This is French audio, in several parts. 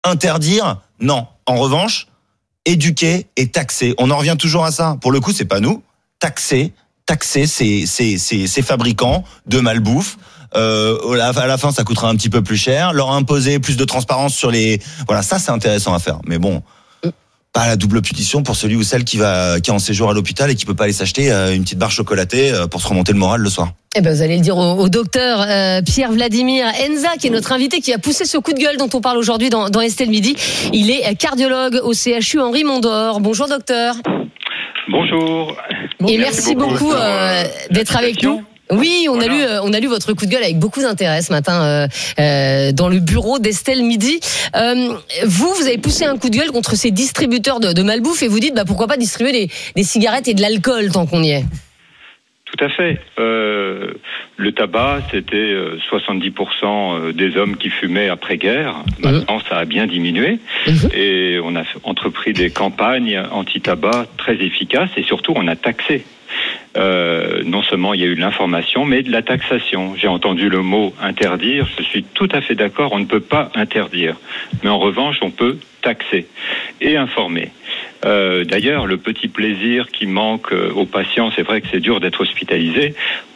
Interdire, non. En revanche, éduquer et taxer. On en revient toujours à ça. Pour le coup, c'est pas nous. Taxer ces fabricants de malbouffe. À la fin, ça coûtera un petit peu plus cher. Leur imposer plus de transparence sur les. Voilà, ça c'est intéressant à faire. Mais bon, pas la double punition pour celui ou celle qui est en séjour à l'hôpital et qui peut pas aller s'acheter une petite barre chocolatée pour se remonter le moral le soir. Eh ben, vous allez le dire au docteur Pierre-Vladimir Enza, qui est notre invité, qui a poussé ce coup de gueule dont on parle aujourd'hui dans Estelle Midi. Il est cardiologue au CHU Henri Mondor. Bonjour docteur. Bonjour. Et merci beaucoup d'être avec nous. Oui, on a lu votre coup de gueule avec beaucoup d'intérêt ce matin dans le bureau d'Estelle Midi. Vous avez poussé un coup de gueule contre ces distributeurs de malbouffe et vous dites pourquoi pas distribuer des cigarettes et de l'alcool tant qu'on y est. Tout à fait. Le tabac, c'était 70% des hommes qui fumaient après-guerre. Maintenant, ça a bien diminué. Et on a entrepris des campagnes anti-tabac très efficaces et surtout, on a taxé. Non seulement il y a eu de l'information, mais de la taxation. J'ai entendu le mot interdire. Je suis tout à fait d'accord. On ne peut pas interdire. Mais en revanche, on peut taxer et informer. D'ailleurs, le petit plaisir qui manque aux patients, c'est vrai que c'est dur d'être hospitalisé.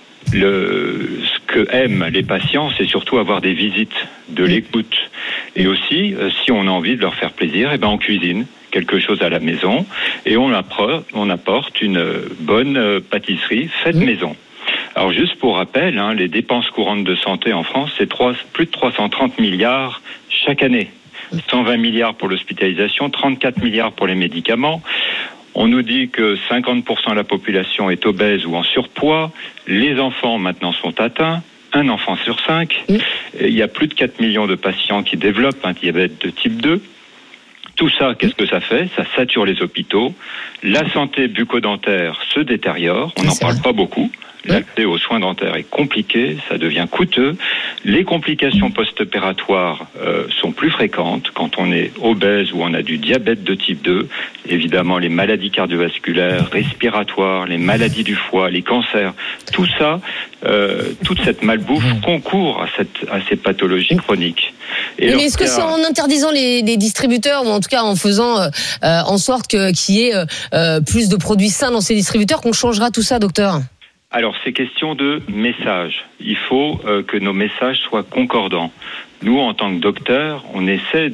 Ce que aiment les patients, c'est surtout avoir des visites, de l'écoute. Et aussi, si on a envie de leur faire plaisir, on cuisine quelque chose à la maison et on apporte une bonne pâtisserie faite maison. Alors juste pour rappel, les dépenses courantes de santé en France, c'est plus de 330 milliards chaque année. 120 milliards pour l'hospitalisation, 34 milliards pour les médicaments. On nous dit que 50% de la population est obèse ou en surpoids. Les enfants maintenant sont atteints. 1 enfant sur 5. Il y a plus de 4 millions de patients qui développent un diabète de type 2. Tout ça, qu'est-ce que ça fait ? Ça sature les hôpitaux. La santé bucco-dentaire se détériore. On n'en parle pas beaucoup. L'accès aux soins dentaires est compliqué, ça devient coûteux. Les complications post-opératoires sont plus fréquentes quand on est obèse ou on a du diabète de type 2. Évidemment, les maladies cardiovasculaires, respiratoires, les maladies du foie, les cancers, tout ça, toute cette malbouffe concourt à ces pathologies chroniques. Mais est-ce que c'est en interdisant les distributeurs ou en tout cas en faisant en sorte qu'il y ait plus de produits sains dans ces distributeurs qu'on changera tout ça, docteur ? Alors, c'est question de message. Il faut que nos messages soient concordants. Nous, en tant que docteurs, on essaie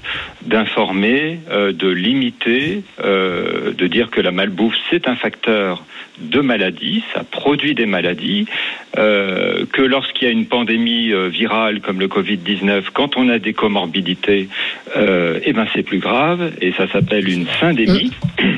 d'informer, de limiter, de dire que la malbouffe, c'est un facteur de maladie, ça produit des maladies, que lorsqu'il y a une pandémie virale comme le Covid-19, quand on a des comorbidités, c'est plus grave, et ça s'appelle une syndémie.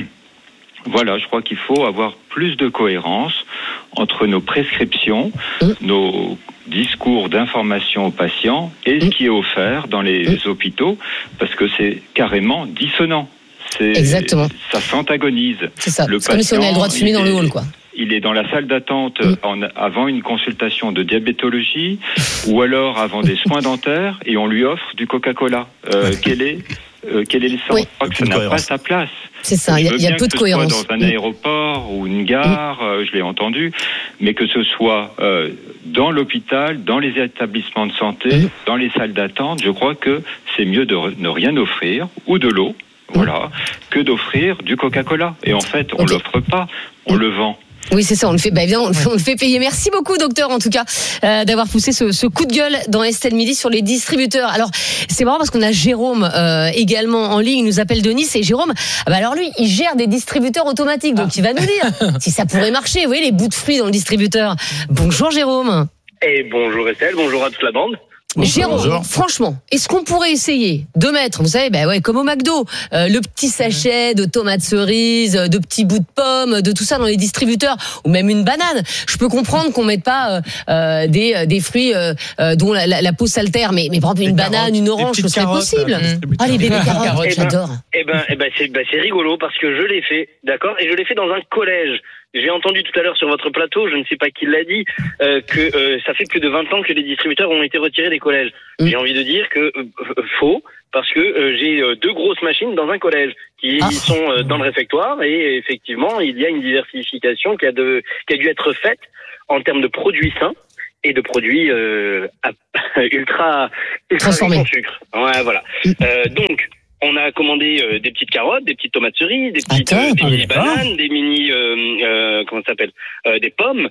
Voilà, je crois qu'il faut avoir plus de cohérence entre nos prescriptions, nos discours d'information aux patients et ce qui est offert dans les hôpitaux, parce que c'est carrément dissonant. Exactement. Ça s'antagonise. C'est ça. C'est comme si on avait le droit de fumer dans le hall, quoi. Il est dans la salle d'attente avant une consultation de diabétologie ou alors avant des soins dentaires et on lui offre du Coca-Cola. Quel est le sens ? Je crois que ça n'a pas sa place. C'est ça, il y a peu de cohérence. Que ce soit dans un aéroport ou une gare, je l'ai entendu, mais que ce soit dans l'hôpital, dans les établissements de santé, dans les salles d'attente, je crois que c'est mieux de ne rien offrir, ou de l'eau, voilà, que d'offrir du Coca-Cola. Et en fait, on l'offre pas, on le vend. Oui, c'est ça, on le fait payer. Merci beaucoup, docteur, en tout cas, d'avoir poussé ce coup de gueule dans Estelle Midi sur les distributeurs. Alors, c'est marrant parce qu'on a Jérôme également en ligne, il nous appelle de Nice, et Jérôme, alors lui, il gère des distributeurs automatiques, donc il va nous dire si ça pourrait marcher, vous voyez, les bouts de fruits dans le distributeur. Bonjour Jérôme. Et bonjour Estelle, bonjour à toute la bande. Jérôme, franchement, est-ce qu'on pourrait essayer de mettre, vous savez, comme au McDo, le petit sachet de tomates cerises, de petits bouts de pommes, de tout ça dans les distributeurs, ou même une banane. Je peux comprendre qu'on mette pas des fruits dont la peau s'altère, mais par exemple une banane, une orange, ce serait possible. Les bébés carottes, j'adore. C'est rigolo parce que je l'ai fait, d'accord, et je l'ai fait dans un collège. J'ai entendu tout à l'heure sur votre plateau, je ne sais pas qui l'a dit, que ça fait plus de 20 ans que les distributeurs ont été retirés des collèges. J'ai envie de dire que faux, parce que j'ai 2 grosses machines dans un collège qui sont dans le réfectoire, et effectivement, il y a une diversification qui a dû être faite en termes de produits sains. et de produits ultra Transformés. sans sucre. Ouais, voilà. Donc, on a commandé des petites carottes, des petites tomates cerises, des petites mini bananes, des mini comment ça s'appelle, des pommes.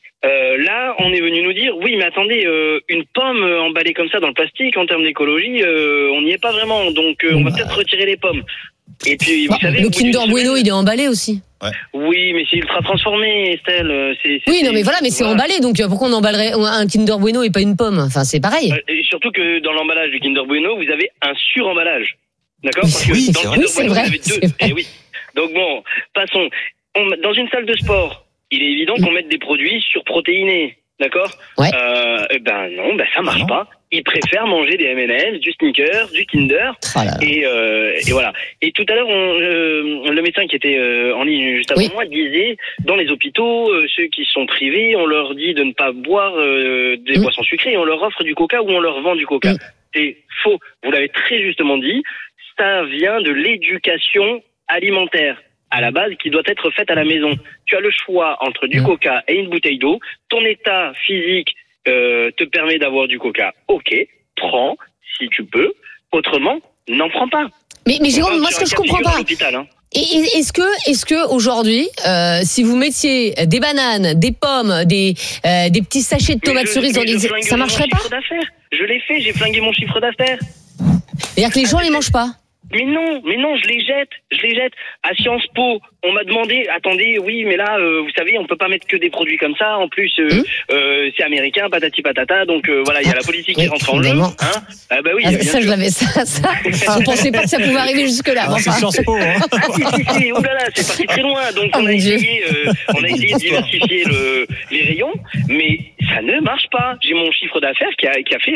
Là, on est venu nous dire, oui, mais attendez, une pomme emballée comme ça dans le plastique, en termes d'écologie, on n'y est pas vraiment. Donc, on va peut-être retirer les pommes. Et puis, vous savez, le Kinder Bueno, il est emballé aussi. Ouais. Oui, mais c'est ultra transformé, Estelle. Oui, non, mais voilà, mais c'est emballé. Donc, pourquoi on emballerait un Kinder Bueno et pas une pomme? Enfin, c'est pareil. Et surtout que dans l'emballage du Kinder Bueno, vous avez un suremballage. D'accord? Parce que oui, dans le Kinder Bueno, vrai, vous avez deux. Eh oui. Donc bon, passons. Dans une salle de sport, il est évident qu'on mette des produits surprotéinés. D'accord? Ouais. Non, ça marche pas. Ils préfèrent manger des M&M's, du Snickers, du Kinder. Et voilà. Et tout à l'heure, le médecin qui était en ligne juste avant moi disait, dans les hôpitaux, ceux qui sont privés, on leur dit de ne pas boire des boissons sucrées, et on leur offre du coca ou on leur vend du coca. C'est faux. Vous l'avez très justement dit. Ça vient de l'éducation alimentaire, à la base, qui doit être faite à la maison. Tu as le choix entre du coca et une bouteille d'eau. Ton état physique te permet d'avoir du coca. Ok, prends si tu peux. Autrement, n'en prends pas. Mais Jérôme, moi ce que je comprends pas. Et est-ce que aujourd'hui, si vous mettiez des bananes, des pommes, des petits sachets de tomates cerises dans les, ça marcherait pas? Je l'ai fait, j'ai flingué mon chiffre d'affaires. C'est-à-dire que les gens les mangent pas? Mais non, je les jette. À Sciences Po, on m'a demandé, attendez, oui, mais là, vous savez, on peut pas mettre que des produits comme ça. En plus, c'est américain, patati patata. Donc voilà, il y a la politique qui rentre en jeu. Hein. Ah bah oui. Ça, je l'avais. Ça. Je pensais pas que ça pouvait arriver jusque là. C'est Sciences Po. Hein. Si, oulala, c'est parti très loin. Donc on a essayé de diversifier les rayons, mais ça ne marche pas. J'ai mon chiffre d'affaires qui a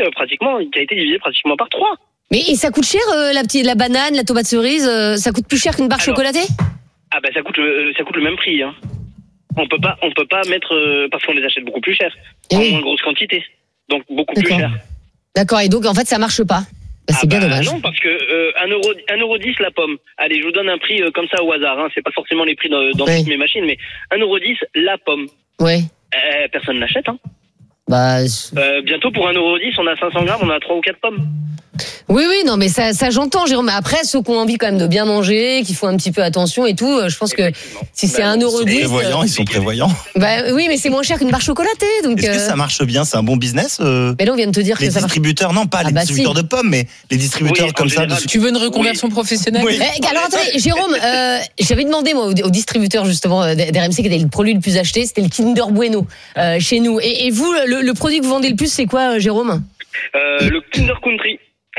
été divisé pratiquement par 3. Mais et ça coûte cher la banane, la tomate cerise, ça coûte plus cher qu'une barre chocolatée? Ah bah ça coûte le même prix. Hein. On peut pas mettre parce qu'on les achète beaucoup plus cher, en moins grosse quantité, donc beaucoup plus cher. D'accord, et donc en fait ça marche pas. C'est bien dommage. Non, parce que 1,10€ la pomme. Allez, je vous donne un prix comme ça au hasard. Hein. C'est pas forcément les prix dans toutes mes machines, mais 1,10€ la pomme. Ouais. Personne n'achète. Hein. Bientôt pour 1,10€, on a 500 grammes, on a 3 ou 4 pommes. Oui, non, mais ça j'entends, Jérôme. Mais après, ceux qui ont envie quand même de bien manger, qui font un petit peu attention et tout, je pense que si c'est 1,10€. Ils sont prévoyants. Oui, mais c'est moins cher qu'une barre chocolatée. Donc, est-ce que ça marche bien? C'est un bon business? Mais là, on vient de te dire que ça marche. Les distributeurs, non, pas les distributeurs de pommes, mais les distributeurs comme ça. Tu veux une reconversion professionnelle? Alors, attendez, Jérôme, j'avais demandé, moi, au distributeur, justement, d'RMC, qui était le produit le plus acheté, c'était le Kinder Bueno, chez nous. Et vous, le produit que vous vendez le plus, c'est quoi, Jérôme? Le Kinder Country.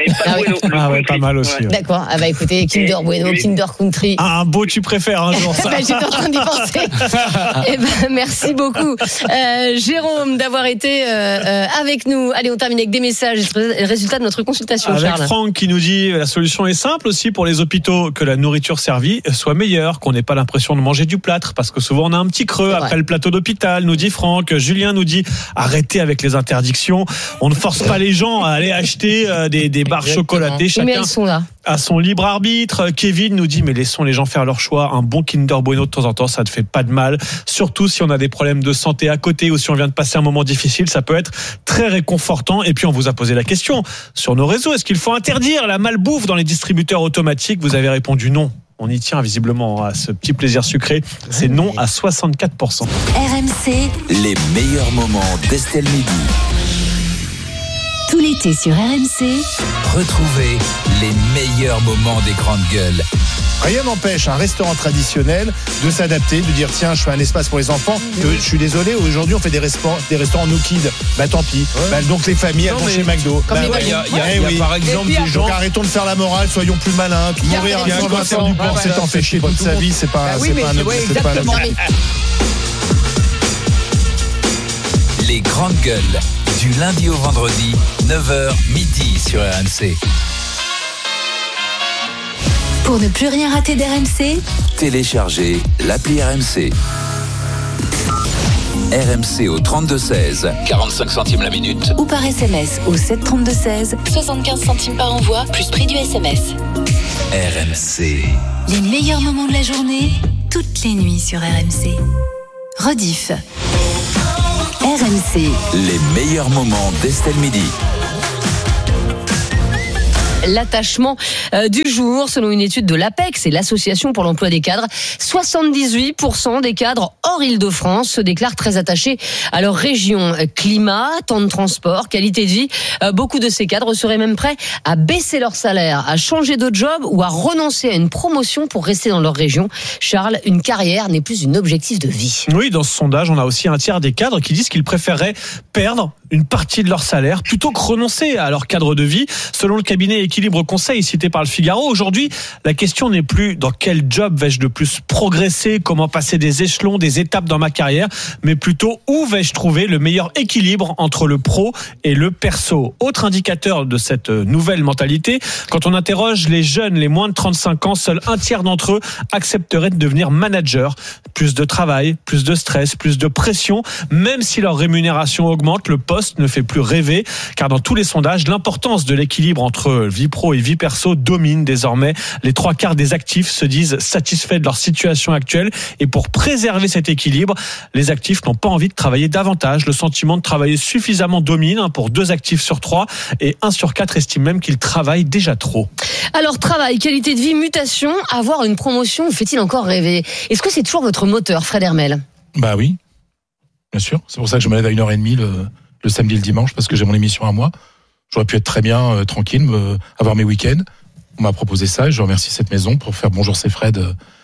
Pas mal aussi. Ouais. D'accord. Écoutez, Kinder Bueno, Kinder Country. Un beau tu préfères un jour ça. J'étais en train d'y penser. Merci beaucoup, Jérôme, d'avoir été avec nous. Allez, on termine avec des messages, les résultats de notre consultation. Avec Charles. Franck qui nous dit la solution est simple aussi pour les hôpitaux, que la nourriture servie soit meilleure, qu'on n'ait pas l'impression de manger du plâtre, parce que souvent on a un petit creux après le plateau d'hôpital, nous dit Franck. Julien nous dit arrêtez avec les interdictions, on ne force pas les gens à aller acheter des barres chocolatées, chacun à son libre arbitre. Kevin nous dit mais laissons les gens faire leur choix, un bon Kinder Bueno de temps en temps ça ne fait pas de mal, surtout si on a des problèmes de santé à côté ou si on vient de passer un moment difficile, ça peut être très réconfortant. Et puis on vous a posé la question sur nos réseaux, est-ce qu'il faut interdire la malbouffe dans les distributeurs automatiques? Vous avez répondu non. On y tient visiblement à ce petit plaisir sucré. C'est non à 64%. RMC, les meilleurs moments d'Estelle Midi. Tout l'été sur RMC, retrouvez les meilleurs moments des grandes gueules. Rien n'empêche un restaurant traditionnel de s'adapter, de dire tiens, je fais un espace pour les enfants. Je suis désolé, aujourd'hui on fait des restaurants no kids. Tant pis. Donc les familles elles vont chez McDo. Il y a par exemple des gens. Donc arrêtons de faire la morale, soyons plus malins. Mourir à 120 ans du port, c'est en fait chier toute sa vie, c'est pas un. Les grandes gueules. Du lundi au vendredi, 9h, midi sur RMC. Pour ne plus rien rater d'RMC, téléchargez l'appli RMC. RMC au 3216, 45 centimes la minute. Ou par SMS au 73216, 75 centimes par envoi, plus prix du SMS. RMC. Les meilleurs moments de la journée, toutes les nuits sur RMC. Rediff. RMC. Les meilleurs moments d'Estelle Midi. L'attachement du jour, selon une étude de l'APEC, et l'Association pour l'emploi des cadres, 78% des cadres hors Île-de-France se déclarent très attachés à leur région. Climat, temps de transport, qualité de vie, beaucoup de ces cadres seraient même prêts à baisser leur salaire, à changer de job ou à renoncer à une promotion pour rester dans leur région. Charles, une carrière n'est plus un objectif de vie. Oui, dans ce sondage, on a aussi un tiers des cadres qui disent qu'ils préféreraient perdre une partie de leur salaire plutôt que renoncer à leur cadre de vie. Selon le cabinet Équilibre Conseil cité par le Figaro, aujourd'hui, la question n'est plus dans quel job vais-je de plus progresser, comment passer des échelons, des étapes dans ma carrière, mais plutôt où vais-je trouver le meilleur équilibre entre le pro et le perso. Autre indicateur de cette nouvelle mentalité, quand on interroge les jeunes, les moins de 35 ans, seul un tiers d'entre eux accepteraient de devenir manager. Plus de travail, plus de stress, plus de pression, même si leur rémunération augmente, le poste ne fait plus rêver, car dans tous les sondages, l'importance de l'équilibre entre vie pro et vie perso domine désormais. Les 3/4 des actifs se disent satisfaits de leur situation actuelle, et pour préserver cet équilibre, les actifs n'ont pas envie de travailler davantage. Le sentiment de travailler suffisamment domine pour 2 actifs sur 3, et 1 sur 4 estime même qu'ils travaillent déjà trop. Alors, travail, qualité de vie, mutation, avoir une promotion, fait-il encore rêver? Est-ce que c'est toujours votre moteur, Fred Hermel? Bah oui, bien sûr. C'est pour ça que je me lève à 1h30 le samedi et le dimanche, parce que j'ai mon émission à moi. J'aurais pu être très bien tranquille, avoir mes week-ends. On m'a proposé ça et je remercie cette maison pour faire Bonjour c'est Fred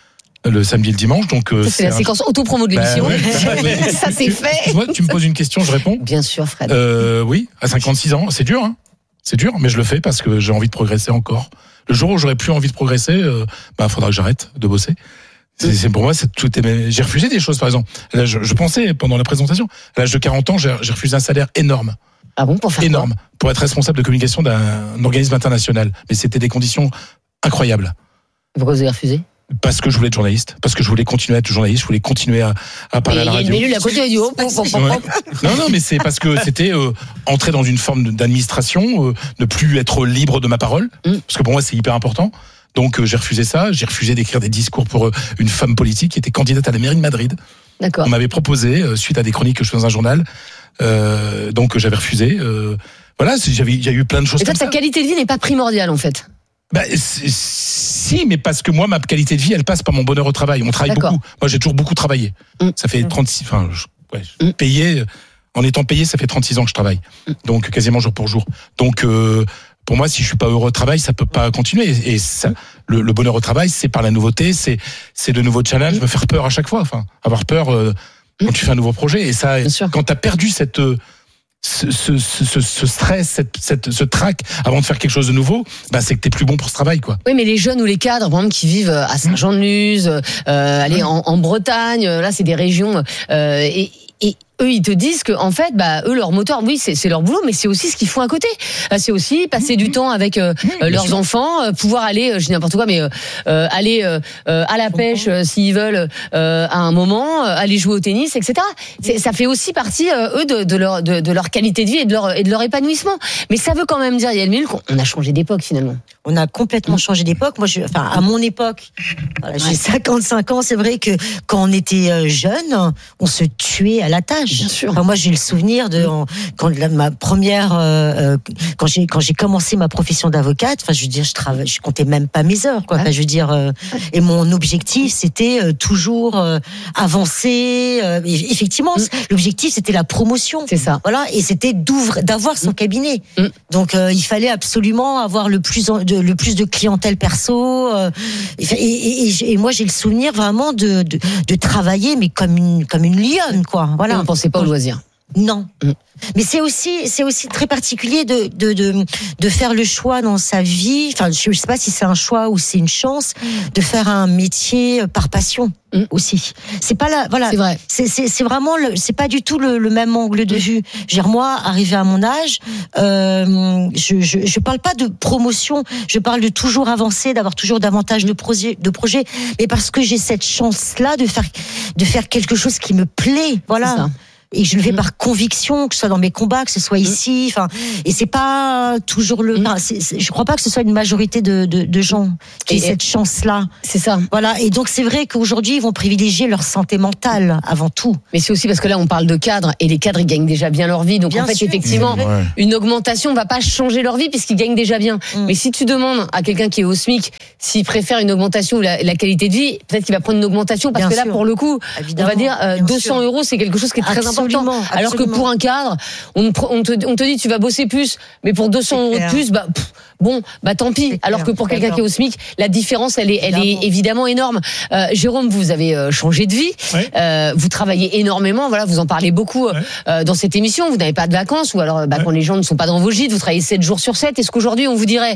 le samedi et le dimanche. Donc, ça, c'est la séquence auto-promo de l'émission. Ouais. Ça, c'est fait. Tu me poses une question, je réponds. Bien sûr, Fred. Oui, à 56 ans, c'est dur, hein. C'est dur, mais je le fais parce que j'ai envie de progresser encore. Le jour où j'aurais plus envie de progresser, faudra que j'arrête de bosser. C'est pour moi, j'ai refusé des choses, par exemple. Là, je pensais pendant la présentation, à l'âge de 40 ans, j'ai refusé un salaire énorme. Ah bon, pour faire énorme, quoi? pour être responsable de communication d'un organisme international. Mais c'était des conditions incroyables. Pourquoi vous avez refusé? Parce que je voulais être journaliste, parce que je voulais continuer à être journaliste, je voulais continuer à parler à la radio. Mais lui, la côté du haut. Non, mais c'est parce que c'était entrer dans une forme d'administration, ne plus être libre de ma parole, parce que pour moi c'est hyper important. Donc j'ai refusé ça, j'ai refusé d'écrire des discours pour une femme politique qui était candidate à la mairie de Madrid. D'accord. On m'avait proposé, suite à des chroniques que je fais dans un journal, donc j'avais refusé. Voilà, il y a eu plein de choses. Et toi, comme ça. Ta qualité de vie n'est pas primordiale en fait. Si, mais parce que moi, ma qualité de vie, elle passe par mon bonheur au travail. On travaille beaucoup. Moi, j'ai toujours beaucoup travaillé. Ça fait 36, payé, en étant payé, ça fait 36 ans que je travaille. Donc, quasiment jour pour jour. Donc, pour moi, si je suis pas heureux au travail, ça peut pas continuer. Et ça, le bonheur au travail, c'est par la nouveauté, c'est de nouveaux challenges, me faire peur à chaque fois. Enfin, avoir peur quand tu fais un nouveau projet. Et ça, quand t'as perdu ce stress, ce trac avant de faire quelque chose de nouveau, c'est que t'es plus bon pour ce travail, quoi. Oui, mais les jeunes ou les cadres, par exemple, qui vivent à Saint-Jean-de-Luz, en Bretagne, là, c'est des régions, et eux, ils te disent que, en fait, eux, leur moteur, oui, c'est leur boulot, mais c'est aussi ce qu'ils font à côté. C'est aussi passer du temps avec leurs enfants, pouvoir aller, je dis n'importe quoi, mais aller à la pêche s'ils veulent à un moment, aller jouer au tennis, etc. Ça fait aussi partie, eux, de leur qualité de vie et de leur épanouissement. Mais ça veut quand même dire, Yael Mille, qu'on a changé d'époque finalement. On a complètement changé d'époque. Moi, à mon époque, j'ai 55 ans. C'est vrai que quand on était jeune, on se tuait à la tâche. Bien sûr. Moi, j'ai le souvenir de ma première, quand j'ai commencé ma profession d'avocate. Enfin, je veux dire, je comptais même pas mes heures, quoi. Enfin, je veux dire, et mon objectif, c'était toujours avancer. Effectivement, l'objectif, c'était la promotion. C'est ça. Voilà, et c'était d'avoir son cabinet. Donc, il fallait absolument avoir le plus de clientèle perso. Et moi, j'ai le souvenir vraiment de travailler, mais comme une lionne, quoi. Voilà. On ne pensait pas au loisir. Non. Mais c'est aussi très particulier de faire le choix dans sa vie. Enfin, je sais pas si c'est un choix ou c'est une chance de faire un métier par passion aussi. C'est pas voilà. C'est vrai. C'est vraiment c'est pas du tout le même angle de vue. Moi, arrivé à mon âge, je parle pas de promotion. Je parle de toujours avancer, d'avoir toujours davantage de projets, mais parce que j'ai cette chance-là de faire quelque chose qui me plaît. Voilà. et je le fais par conviction, que ce soit dans mes combats, que ce soit ici. Enfin, et c'est pas toujours le. Enfin, je crois pas que ce soit une majorité de gens qui aient cette chance-là. C'est ça. Voilà. Et donc c'est vrai qu'aujourd'hui ils vont privilégier leur santé mentale avant tout. Mais c'est aussi parce que là on parle de cadres et les cadres ils gagnent déjà bien leur vie. Donc Bien en fait sûr. effectivement une augmentation va pas changer leur vie puisqu'ils gagnent déjà bien. Mais si tu demandes à quelqu'un qui est au SMIC s'il préfère une augmentation ou la qualité de vie, peut-être qu'il va prendre une augmentation parce Bien que là sûr. pour le coup Évidemment. on va dire Bien 200 sûr. euros c'est quelque chose qui est très Absolument, important. Alors que absolument. pour un cadre on te dit tu vas bosser plus mais pour 200 C'est euros clair. de plus tant pis. C'est Alors clair, que pour quelqu'un d'accord. qui est au SMIC la différence elle est évidemment énorme. Jérôme, vous avez changé de vie. Vous travaillez énormément. Voilà, vous en parlez beaucoup dans cette émission. Vous n'avez pas de vacances ou alors quand les gens ne sont pas dans vos gîtes, vous travaillez 7 jours sur 7. Est-ce qu'aujourd'hui on vous dirait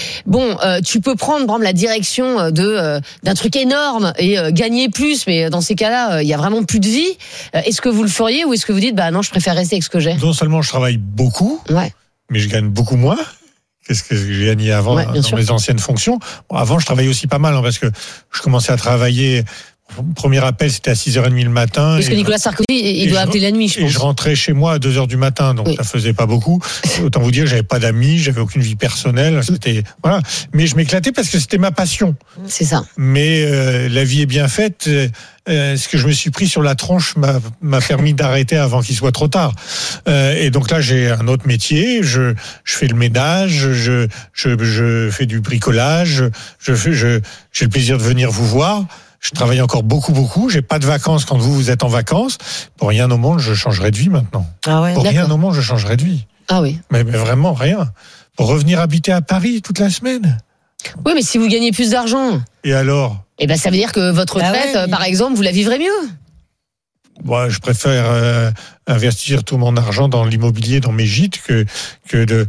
tu peux prendre par exemple la direction d'un truc énorme et gagner plus, mais dans ces cas-là il y a vraiment plus de vie. Est-ce que vous le feriez ou est-ce que vous dites non, je préfère rester avec ce que j'ai? Non seulement je travaille beaucoup, mais je gagne beaucoup moins. Qu'est-ce que j'ai gagné avant dans mes anciennes fonctions? Avant, je travaillais aussi pas mal parce que je commençais à travailler. Premier appel, c'était à 6h30 le matin. Parce que Nicolas Sarkozy, il doit appeler la nuit, je pense. Et je rentrais chez moi à 2h du matin, donc ça faisait pas beaucoup. Autant vous dire que j'avais pas d'amis, j'avais aucune vie personnelle. C'était voilà. Mais je m'éclatais parce que c'était ma passion. C'est ça. Mais la vie est bien faite. Ce que je me suis pris sur la tronche m'a permis d'arrêter avant qu'il soit trop tard. Et donc là, j'ai un autre métier. Je fais le ménage, je fais du bricolage. J'ai le plaisir de venir vous voir. Je travaille encore beaucoup. J'ai pas de vacances quand vous êtes en vacances. Pour rien au monde, je changerai de vie maintenant. Ah ouais, pour rien au monde, je changerai de vie. Ah oui. Mais vraiment rien. Pour revenir habiter à Paris toute la semaine. Oui, mais si vous gagnez plus d'argent. Et alors? Ça veut dire que votre retraite, par exemple, vous la vivrez mieux. Moi, je préfère investir tout mon argent dans l'immobilier, dans mes gîtes, que de.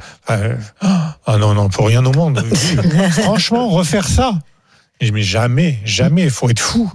Non, pour rien au monde. Franchement, refaire ça. Mais jamais, il faut être fou.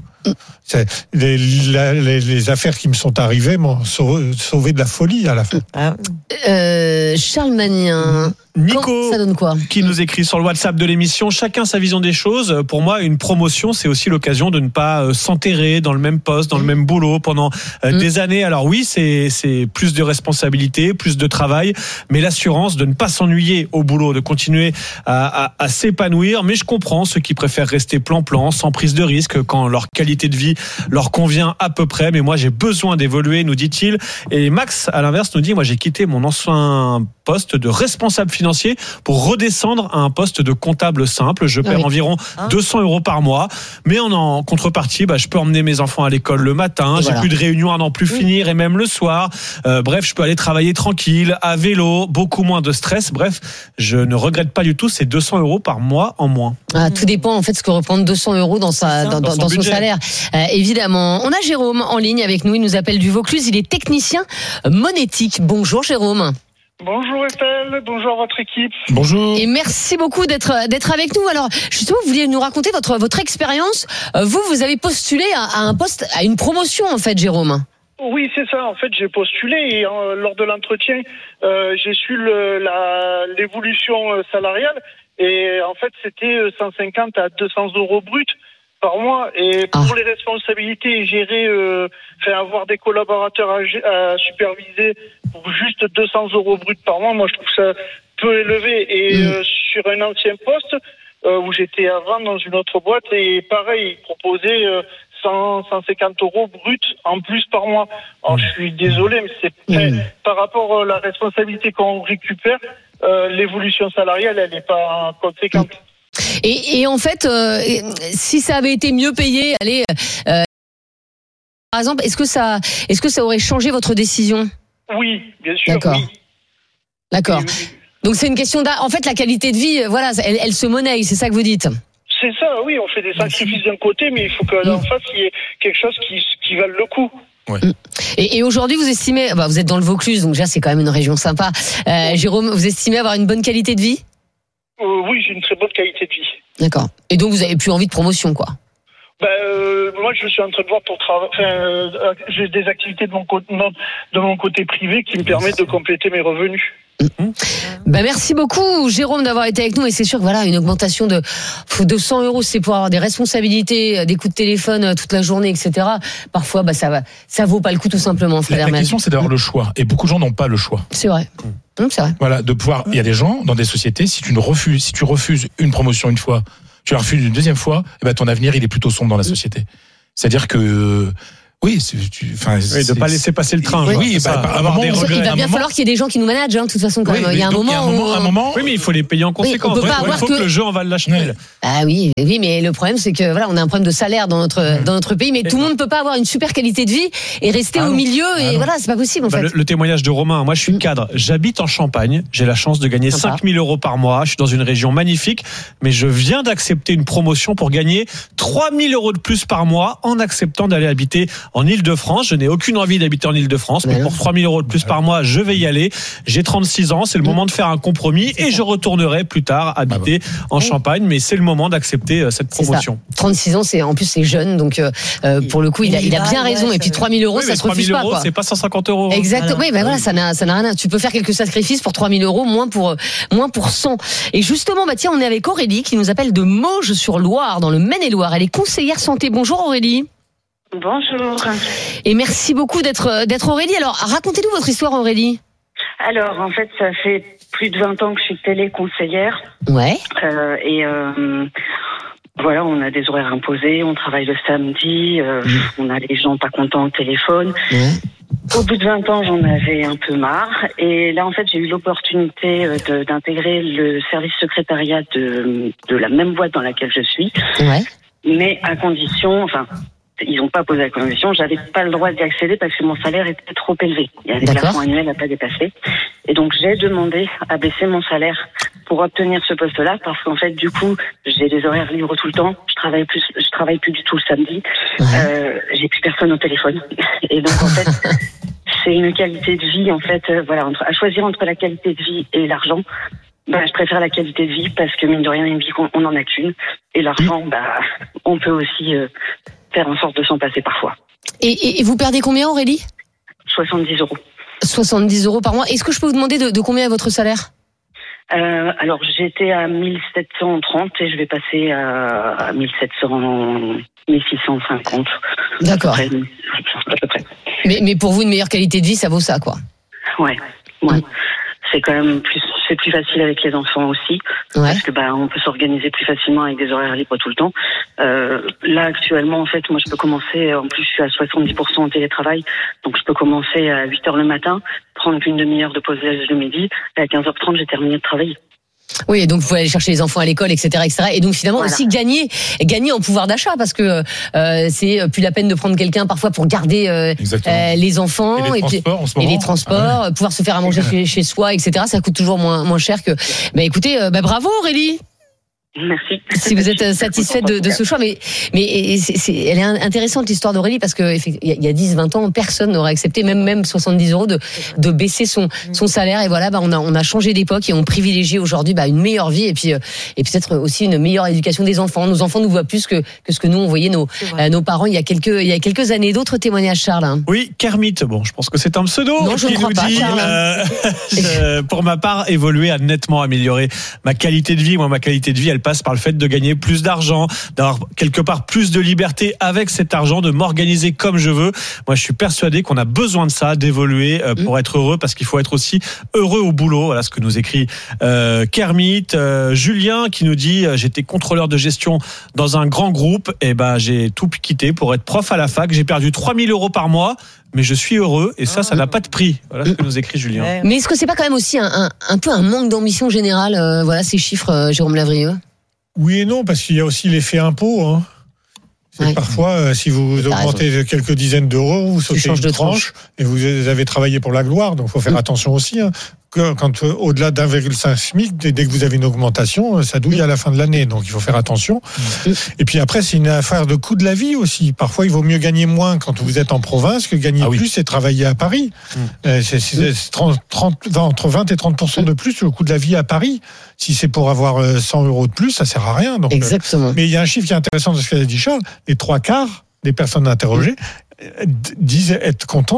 Les affaires qui me sont arrivées m'ont sauvé de la folie à la fin. Charles Magnin. Nico, ça donne quoi? Qui nous écrit sur le WhatsApp de l'émission, chacun sa vision des choses. Pour moi, une promotion, c'est aussi l'occasion de ne pas s'enterrer dans le même poste, dans le même boulot pendant des années. Alors oui, c'est plus de responsabilités, plus de travail, mais l'assurance de ne pas s'ennuyer au boulot, de continuer à s'épanouir. Mais je comprends ceux qui préfèrent rester plan-plan, sans prise de risque, quand leur qualité de vie leur convient à peu près. Mais moi, j'ai besoin d'évoluer, nous dit-il. Et Max, à l'inverse, nous dit, moi, j'ai quitté mon ancien poste de responsable financier pour redescendre à un poste de comptable simple. Je perds environ 200 euros par mois, mais en contrepartie, je peux emmener mes enfants à l'école le matin, j'ai plus de réunions à n'en plus finir et même le soir. Bref, je peux aller travailler tranquille, à vélo, beaucoup moins de stress. Bref, je ne regrette pas du tout ces 200 euros par mois en moins. Tout dépend en fait ce que représente 200 euros dans son salaire. Évidemment. On a Jérôme en ligne avec nous, il nous appelle du Vaucluse, il est technicien monétique. Bonjour Jérôme. Bonjour Estelle, bonjour à votre équipe. Bonjour. Et merci beaucoup d'être avec nous. Alors, justement, vous vouliez nous raconter votre expérience. Vous avez postulé à un poste, à une promotion, en fait, Jérôme. Oui, c'est ça. En fait, j'ai postulé et lors de l'entretien, j'ai su l'évolution salariale et en fait, c'était 150 à 200 euros bruts par mois. Et pour les responsabilités, gérer, avoir des collaborateurs à superviser pour juste 200 euros bruts par mois, moi je trouve ça peu élevé. Et sur un ancien poste où j'étais avant dans une autre boîte, et pareil, ils proposaient 150 euros bruts en plus par mois. Alors je suis désolé, mais par rapport à la responsabilité qu'on récupère, l'évolution salariale, elle n'est pas conséquente. Et en fait, si ça avait été mieux payé, par exemple, est-ce que ça aurait changé votre décision? Oui, bien sûr. D'accord. Oui. Donc c'est une question en fait, la qualité de vie, voilà, elle se monnaie, c'est ça que vous dites. C'est ça, oui, on fait des sacrifices d'un côté, mais il faut qu'en face, il y ait quelque chose qui vale le coup. Ouais. Et aujourd'hui, vous estimez, vous êtes dans le Vaucluse, donc déjà c'est quand même une région sympa. Jérôme, vous estimez avoir une bonne qualité de vie? Oui, j'ai une très bonne qualité de vie. D'accord. Et donc vous avez plus envie de promotion, quoi? Moi, je suis en train de voir pour travailler. J'ai des activités de mon côté privé qui me permettent de compléter mes revenus. Merci beaucoup Jérôme d'avoir été avec nous, et c'est sûr que voilà, une augmentation de 100 €, c'est pour avoir des responsabilités, des coups de téléphone toute la journée, etc. Parfois ça vaut pas le coup tout simplement. La question c'est d'avoir le choix, et beaucoup de gens n'ont pas le choix. C'est vrai. C'est vrai. Voilà, de pouvoir. Il y a des gens dans des sociétés, si tu refuses une promotion une fois, tu la refuses une deuxième fois, et ben ton avenir il est plutôt sombre dans la société. C'est-à-dire que oui, de pas laisser passer le train. Oui, avoir des regrets. Il va bien falloir qu'il y ait des gens qui nous managent, de toute façon, quand même. Il y a un moment. Oui, mais il faut les payer en conséquence. Il faut que le jeu en vale la chandelle. Ah oui, mais le problème, c'est que voilà, on a un problème de salaire dans notre pays, mais tout le monde ne peut pas avoir une super qualité de vie et rester au milieu, et voilà, c'est pas possible, en fait. Le témoignage de Romain, moi, je suis cadre. J'habite en Champagne. J'ai la chance de gagner 5 000 € par mois. Je suis dans une région magnifique, mais je viens d'accepter une promotion pour gagner 3 000 € de plus par mois en acceptant d'aller habiter en Île-de-France. Je n'ai aucune envie d'habiter en Île-de-France, mais pour 3 000 € de plus par mois, je vais y aller. J'ai 36 ans, c'est le moment de faire un compromis, et je retournerai plus tard habiter en Champagne, mais c'est le moment d'accepter cette promotion. 36 ans, c'est jeune, donc pour le coup, il a bien raison. Et puis 3 000 €, ça se refuse pas. 3 000 €, c'est pas 150 €. Exactement. Oui, voilà, ça n'a rien. Tu peux faire quelques sacrifices pour 3 000 €, moins pour 100. Et justement, tiens, on est avec Aurélie qui nous appelle de Mauges-sur-Loire, dans le Maine-et-Loire. Elle est conseillère santé. Bonjour Aurélie. Bonjour. Et merci beaucoup d'être Aurélie. Alors, racontez-nous votre histoire, Aurélie. Alors, en fait, ça fait plus de 20 ans que je suis téléconseillère. Ouais. Voilà, on a des horaires imposés, on travaille le samedi, on a les gens pas contents au téléphone. Au bout de 20 ans, j'en avais un peu marre. Et là, en fait, j'ai eu l'opportunité d'intégrer le service secrétariat de la même boîte dans laquelle je suis. Ouais. Mais à condition, ils n'ont pas posé la condition, j'avais pas le droit d'y accéder parce que mon salaire était trop élevé. Il y avait des plafonds annuels à pas dépasser. Et donc, j'ai demandé à baisser mon salaire pour obtenir ce poste-là, parce qu'en fait, du coup, j'ai des horaires libres tout le temps. Je travaille plus du tout le samedi. J'ai plus personne au téléphone. Et donc, en fait, c'est une qualité de vie, en fait, à choisir entre la qualité de vie et l'argent. Je préfère la qualité de vie parce que, mine de rien, une vie, on n'en a qu'une. Et l'argent, on peut aussi faire en sorte de s'en passer parfois. Et vous perdez combien, Aurélie ? 70 €. 70 € par mois. Est-ce que je peux vous demander de combien est votre salaire ? Alors, j'étais à 1730 et je vais passer à 1650. D'accord. À peu près. Mais pour vous, une meilleure qualité de vie, ça vaut ça, quoi. Ouais. C'est quand même c'est plus facile avec les enfants aussi, parce que on peut s'organiser plus facilement avec des horaires libres tout le temps. Là actuellement, en fait, moi je peux commencer, en plus je suis à 70% en télétravail, donc je peux commencer à 8h le matin, prendre qu'une demi-heure de pause le midi, et à 15h30 j'ai terminé de travailler. Oui, et donc vous pouvez aller chercher les enfants à l'école, etc., etc. Et donc finalement aussi gagner en pouvoir d'achat, parce que c'est plus la peine de prendre quelqu'un parfois pour garder les enfants et les transports, pouvoir se faire à manger chez soi, etc. Ça coûte toujours moins cher que. Écoutez, bravo Aurélie. Merci. Si vous êtes satisfaite de ce choix, mais elle est intéressante l'histoire d'Aurélie, parce que il y a 10-20 ans, personne n'aurait accepté, même 70 € de baisser son salaire. Et voilà, on a changé d'époque et on privilégie aujourd'hui une meilleure vie, et peut-être aussi une meilleure éducation des enfants. Nos enfants nous voient plus que ce que nous on voyait nos parents il y a quelques années. D'autres témoignages, Charles. Oui, Kermit. Bon, je pense que c'est un pseudo. Non, je ne crois pas, Charles. Pour ma part, évoluer a nettement amélioré ma qualité de vie. Moi, ma qualité de vie, elle passe par le fait de gagner plus d'argent, d'avoir quelque part plus de liberté avec cet argent, de m'organiser comme je veux. Moi, je suis persuadé qu'on a besoin de ça, d'évoluer pour être heureux, parce qu'il faut être aussi heureux au boulot. Voilà ce que nous écrit Kermit. Julien qui nous dit j'étais contrôleur de gestion dans un grand groupe, et j'ai tout quitté pour être prof à la fac. J'ai perdu 3 000 € par mois, mais je suis heureux, et ça n'a pas de prix. Voilà ce que nous écrit Julien. Mais est-ce que c'est pas quand même aussi un peu un manque d'ambition générale, ces chiffres, Jérôme Lavrieux? Oui et non, parce qu'il y a aussi l'effet impôt. Parfois, si vous augmentez quelques dizaines d'euros, vous sautez une tranche, et vous avez travaillé pour la gloire, donc il faut faire attention aussi. Quand au-delà d'1,5 SMIC, dès que vous avez une augmentation, ça douille à la fin de l'année, donc il faut faire attention. Et puis après, c'est une affaire de coût de la vie aussi. Parfois, il vaut mieux gagner moins quand vous êtes en province que gagner plus et travailler à Paris. C'est entre 20 et 30% de plus le coût de la vie à Paris. Si c'est pour avoir 100 € de plus, ça sert à rien. Donc, exactement. Mais il y a un chiffre qui est intéressant de ce qu'a dit Charles. Les 3/4 des personnes interrogées disent être contentes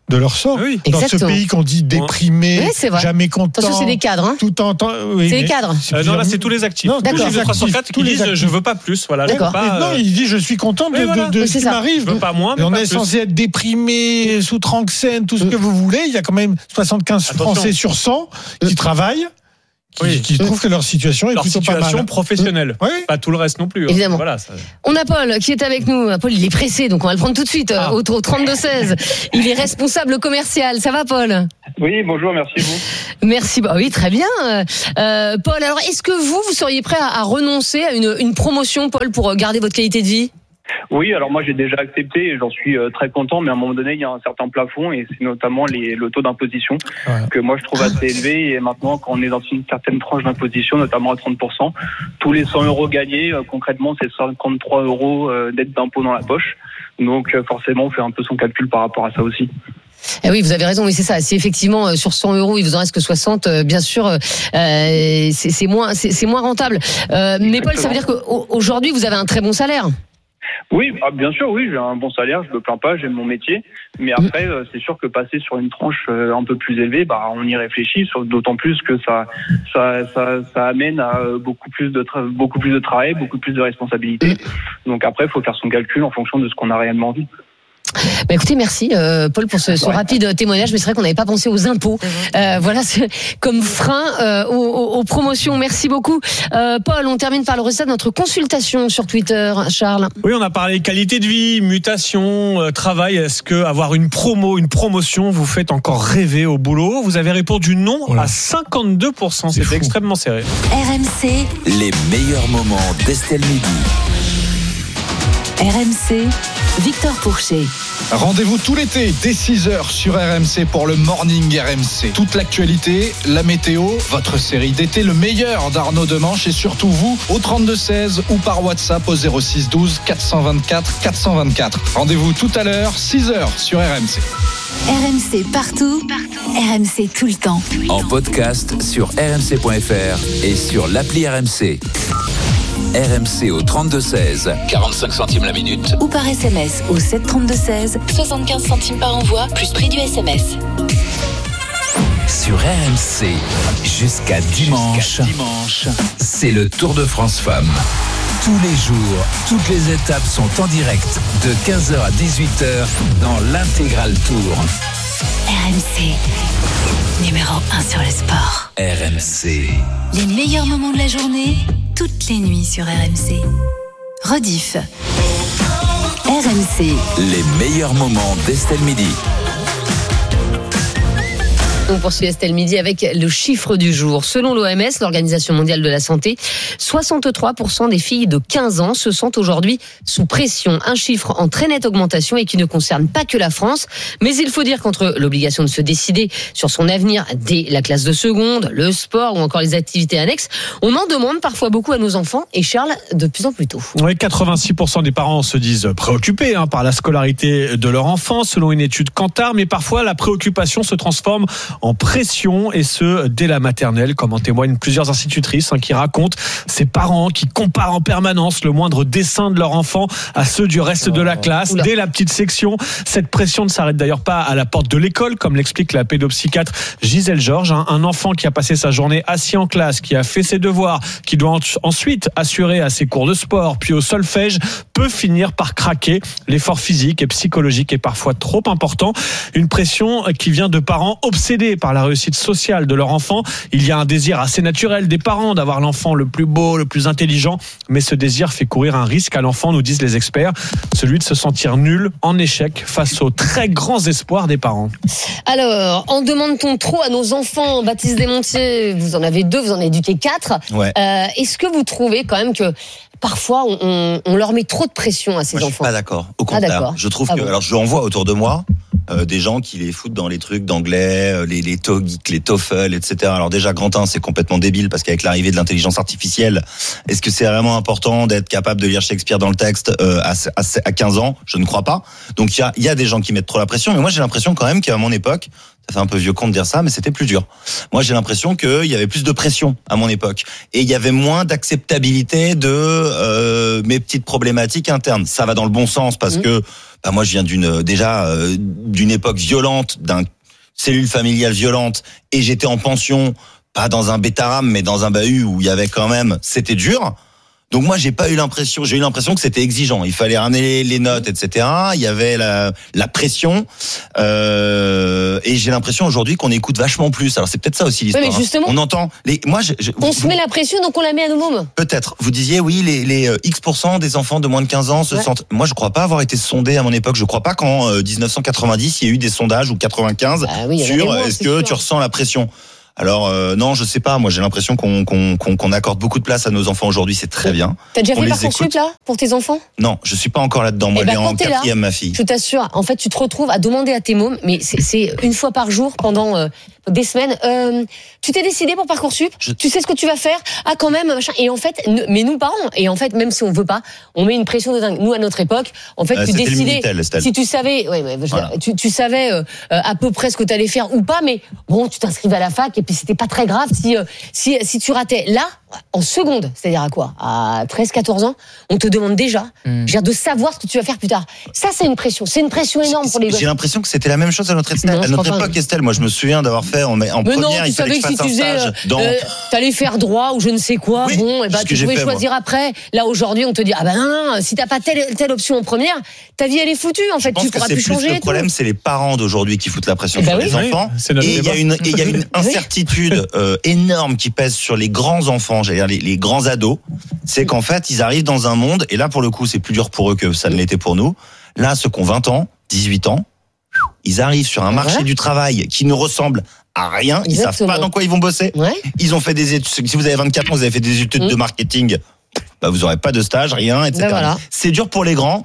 de leur sort. Oui, dans exactement. ce pays qu'on dit déprimé, jamais content. Attention, c'est des cadres. Hein. Tout en temps. Oui, c'est les cadres. Non, là, c'est tous les actifs. Non, tous les 304 qui disent je veux pas plus. Voilà, je veux pas, non, il dit je suis content de ce qui m'arrive. Je veux pas moins. Mais on pas est plus. censé être déprimé, sous tranxène, tout ce que vous voulez. Il y a quand même 75 Français sur 100 qui travaillent. Qui trouvent que leur situation est plutôt pas mal. Leur situation professionnelle. Pas tout le reste non plus. Évidemment. Voilà, on a Paul qui est avec nous. Paul, il est pressé, donc on va le prendre tout de suite au 32-16. Il est responsable commercial. Ça va, Paul? Oui, bonjour, merci vous. Merci. Bah oui, très bien. Paul, alors est-ce que vous seriez prêt à renoncer à une promotion, Paul, pour garder votre qualité de vie? Oui, alors moi j'ai déjà accepté et j'en suis très content, mais à un moment donné il y a un certain plafond et c'est notamment le taux d'imposition que moi je trouve assez élevé, et maintenant quand on est dans une certaine tranche d'imposition, notamment à 30%, tous les 100 euros gagnés, concrètement c'est 53 euros d'aide d'impôt dans la poche, donc forcément on fait un peu son calcul par rapport à ça aussi. Eh oui, vous avez raison, oui, c'est ça. Si effectivement sur 100 euros il vous en reste que 60, bien sûr, c'est moins rentable. Mais Paul, ça veut dire qu'aujourd'hui vous avez un très bon salaire? Oui, bien sûr, oui, j'ai un bon salaire, je me plains pas, j'aime mon métier, mais après, c'est sûr que passer sur une tranche un peu plus élevée, on y réfléchit, d'autant plus que ça amène à beaucoup plus de travail, beaucoup plus de responsabilités. Donc après, il faut faire son calcul en fonction de ce qu'on a réellement envie. Bah écoutez, merci Paul pour ce rapide témoignage, mais c'est vrai qu'on n'avait pas pensé aux impôts. Voilà, comme frein aux promotions. Merci beaucoup. Paul, on termine par le résultat de notre consultation sur Twitter. Charles. Oui, on a parlé qualité de vie, mutation, travail. Est-ce que avoir une promotion vous fait encore rêver au boulot? Vous avez répondu non à 52%. C'était extrêmement serré. RMC. Les meilleurs moments d'Estelle Midi. RMC, Victor Pourchet. Rendez-vous tout l'été dès 6h sur RMC pour le Morning RMC. Toute l'actualité, la météo, votre série d'été, le meilleur d'Arnaud Demanche et surtout vous au 32-16 ou par WhatsApp au 06 12 424 424. Rendez-vous tout à l'heure, 6h sur RMC. RMC partout, RMC tout le temps. En podcast sur rmc.fr et sur l'appli RMC. RMC au 32-16, 45 centimes la minute. Ou par SMS au 732-16, 75 centimes par envoi, plus prix du SMS. Sur RMC, jusqu'à dimanche, c'est le Tour de France Femmes. Tous les jours, toutes les étapes sont en direct de 15h à 18h dans l'intégral Tour. RMC, numéro 1 sur le sport. RMC. Les meilleurs moments de la journée, toutes les nuits sur RMC. Rediff. RMC. Les meilleurs moments d'Estelle Midi. On poursuit Estelle Midi avec le chiffre du jour. Selon l'OMS, l'Organisation mondiale de la santé, 63% des filles de 15 ans se sentent aujourd'hui sous pression. Un chiffre en très nette augmentation et qui ne concerne pas que la France. Mais il faut dire qu'entre l'obligation de se décider sur son avenir dès la classe de seconde, le sport ou encore les activités annexes, on en demande parfois beaucoup à nos enfants et Charles, de plus en plus tôt. Oui, 86% des parents se disent préoccupés par la scolarité de leur enfant, selon une étude Kantar, mais parfois la préoccupation se transforme en pression, et ce dès la maternelle, comme en témoignent plusieurs institutrices qui racontent ces parents qui comparent en permanence le moindre dessin de leur enfant à ceux du reste de la classe dès la petite section. Cette pression ne s'arrête d'ailleurs pas à la porte de l'école, comme l'explique la pédopsychiatre Gisèle Georges. Un enfant qui a passé sa journée assis en classe, qui a fait ses devoirs, qui doit ensuite assurer à ses cours de sport puis au solfège, peut finir par craquer. L'effort physique et psychologique est parfois trop important. Une pression qui vient de parents obsédés par la réussite sociale de leur enfant. Il y a un désir assez naturel des parents d'avoir l'enfant le plus beau, le plus intelligent, mais ce désir fait courir un risque à l'enfant, nous disent les experts, celui de se sentir nul, en échec face aux très grands espoirs des parents. Alors, en demande-t-on trop à nos enfants? Baptiste Desmontiers, vous en avez 2, vous en éduquez 4. Ouais. Est-ce que vous trouvez quand même que parfois on leur met trop de pression à ces enfants? Je suis pas d'accord. Au contraire, je trouve que, alors je en vois autour de moi des gens qui les foutent dans les trucs d'anglais, les TOEIC, les TOEFL, etc. Alors déjà, Grantin, c'est complètement débile parce qu'avec l'arrivée de l'intelligence artificielle, est-ce que c'est vraiment important d'être capable de lire Shakespeare dans le texte à 15 ans? Je ne crois pas. Donc il y a des gens qui mettent trop la pression, mais moi j'ai l'impression quand même qu'à mon époque, Ça fait un peu vieux con de dire ça, mais c'était plus dur. Moi, j'ai l'impression qu'il y avait plus de pression à mon époque. Et il y avait moins d'acceptabilité de mes petites problématiques internes. Ça va dans le bon sens parce que moi, je viens d'une époque violente, d'une cellule familiale violente, et j'étais en pension, pas dans un bêta-ram, mais dans un bahut où il y avait quand même... C'était dur. Donc moi, j'ai eu l'impression que c'était exigeant. Il fallait ramener les notes, etc. Il y avait la pression. Et j'ai l'impression aujourd'hui qu'on écoute vachement plus. Alors c'est peut-être ça aussi l'histoire. Oui, mais justement, on entend on se met la pression, donc on la met à nos mômes. Peut-être. Vous disiez oui, les X% des enfants de moins de 15 ans se sentent. Moi, je crois pas avoir été sondé à mon époque. Je crois pas qu'en 1990 il y ait eu des sondages ou 95 sur est-ce que tu ressens la pression. Alors non, je sais pas. Moi, j'ai l'impression qu'on accorde beaucoup de place à nos enfants aujourd'hui. C'est très bien. T'as déjà fait Parcoursup là pour tes enfants? Non, je suis pas encore là-dedans. Moi, elle est en 4e, ma fille. Je t'assure. En fait, tu te retrouves à demander à tes mômes, mais c'est une fois par jour pendant des semaines. Tu t'es décidé pour Parcoursup? Tu sais ce que tu vas faire? Ah, quand même, machin. Et en fait, mais nous parents. Et en fait, même si on veut pas, on met une pression de dingue. Nous, à notre époque, en fait, tu décidais. Si tu savais, voilà. tu savais à peu près ce que t'allais faire ou pas, mais bon, tu t'inscrivais à la fac et puis c'était pas très grave si tu ratais. Là, en seconde, c'est-à-dire à quoi? À 13-14 ans, on te demande déjà de savoir ce que tu vas faire plus tard. Ça, c'est une pression. C'est une pression énorme pour les gosses. J'ai l'impression que c'était la même chose à notre époque, Estelle. Moi, je me souviens d'avoir fait en première, il fallait que je fasse un stage dans... t'allais faire droit ou je ne sais quoi. Oui, bon, et tu pouvais choisir après. Là, aujourd'hui, on te dit, ah ben non, si t'as pas telle option en première, ta vie, elle est foutue. En fait, tu pourras plus changer. Le problème, c'est les parents d'aujourd'hui qui foutent la pression sur les enfants. Et il y a une incertitude énorme qui pèse sur les grands enfants, j'allais dire les grands ados. C'est qu'en fait, ils arrivent dans un monde, et là, pour le coup, c'est plus dur pour eux que ça ne l'était pour nous. Là, ceux qui ont 20 ans, 18 ans, ils arrivent sur un marché du travail qui ne ressemble à rien. Ils savent pas dans quoi ils vont bosser. Ils ont fait des études. Si vous avez 24 ans, vous avez fait des études de marketing, vous aurez pas de stage, rien, etc. C'est dur pour les grands.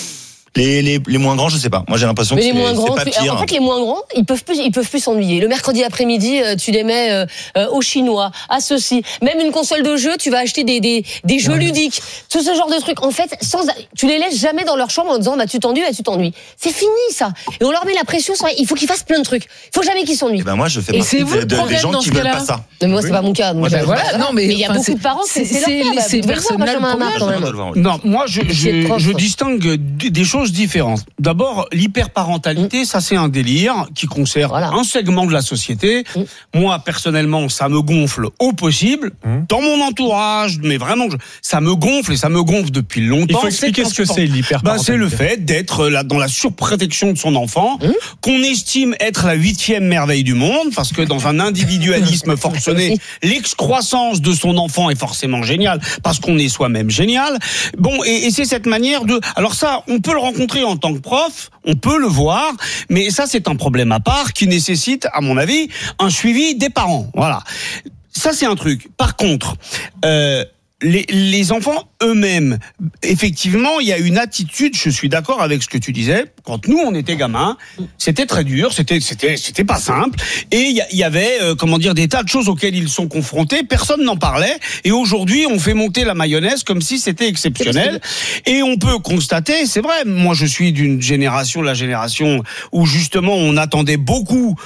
Les moins grands, je sais pas. Moi, j'ai l'impression que c'est pas pire. En fait, les moins grands, ils peuvent plus s'ennuyer. Le mercredi après-midi, tu les mets aux Chinois, à ceci. Même une console de jeu, tu vas acheter des jeux ludiques. Tout ce genre de trucs. En fait, tu les laisses jamais dans leur chambre en disant, tu t'ennuies, tu t'ennuies. C'est fini, ça. Et on leur met la pression, il faut qu'ils fassent plein de trucs. Il faut jamais qu'ils s'ennuient. Moi, je fais partie des gens qui veulent pas ça. Mais moi, c'est pas mon cas. Mais il y a beaucoup de parents, c'est ces personnes-là. Non, moi, je distingue des choses différentes. D'abord, l'hyperparentalité, ça c'est un délire qui concerne un segment de la société. Moi, personnellement, ça me gonfle au possible. Dans mon entourage, mais vraiment, ça me gonfle et ça me gonfle depuis longtemps. Il faut expliquer ce que c'est l'hyperparentalité. C'est le fait d'être là dans la surprotection de son enfant, qu'on estime être la 8e merveille du monde, parce que dans un individualisme forcené, l'excroissance de son enfant est forcément géniale, parce qu'on est soi-même génial. Bon, et c'est cette manière de... Alors ça, on peut le rencontrer en tant que prof, on peut le voir, mais ça c'est un problème à part qui nécessite, à mon avis, un suivi des parents. Voilà. Ça c'est un truc. Par contre, les enfants eux-mêmes, effectivement, il y a une attitude, je suis d'accord avec ce que tu disais, quand nous on était gamins, c'était très dur, c'était pas simple, et il y avait des tas de choses auxquelles ils sont confrontés, personne n'en parlait, et aujourd'hui on fait monter la mayonnaise comme si c'était exceptionnel, et on peut constater, c'est vrai, moi je suis d'une génération, la génération où justement on attendait beaucoup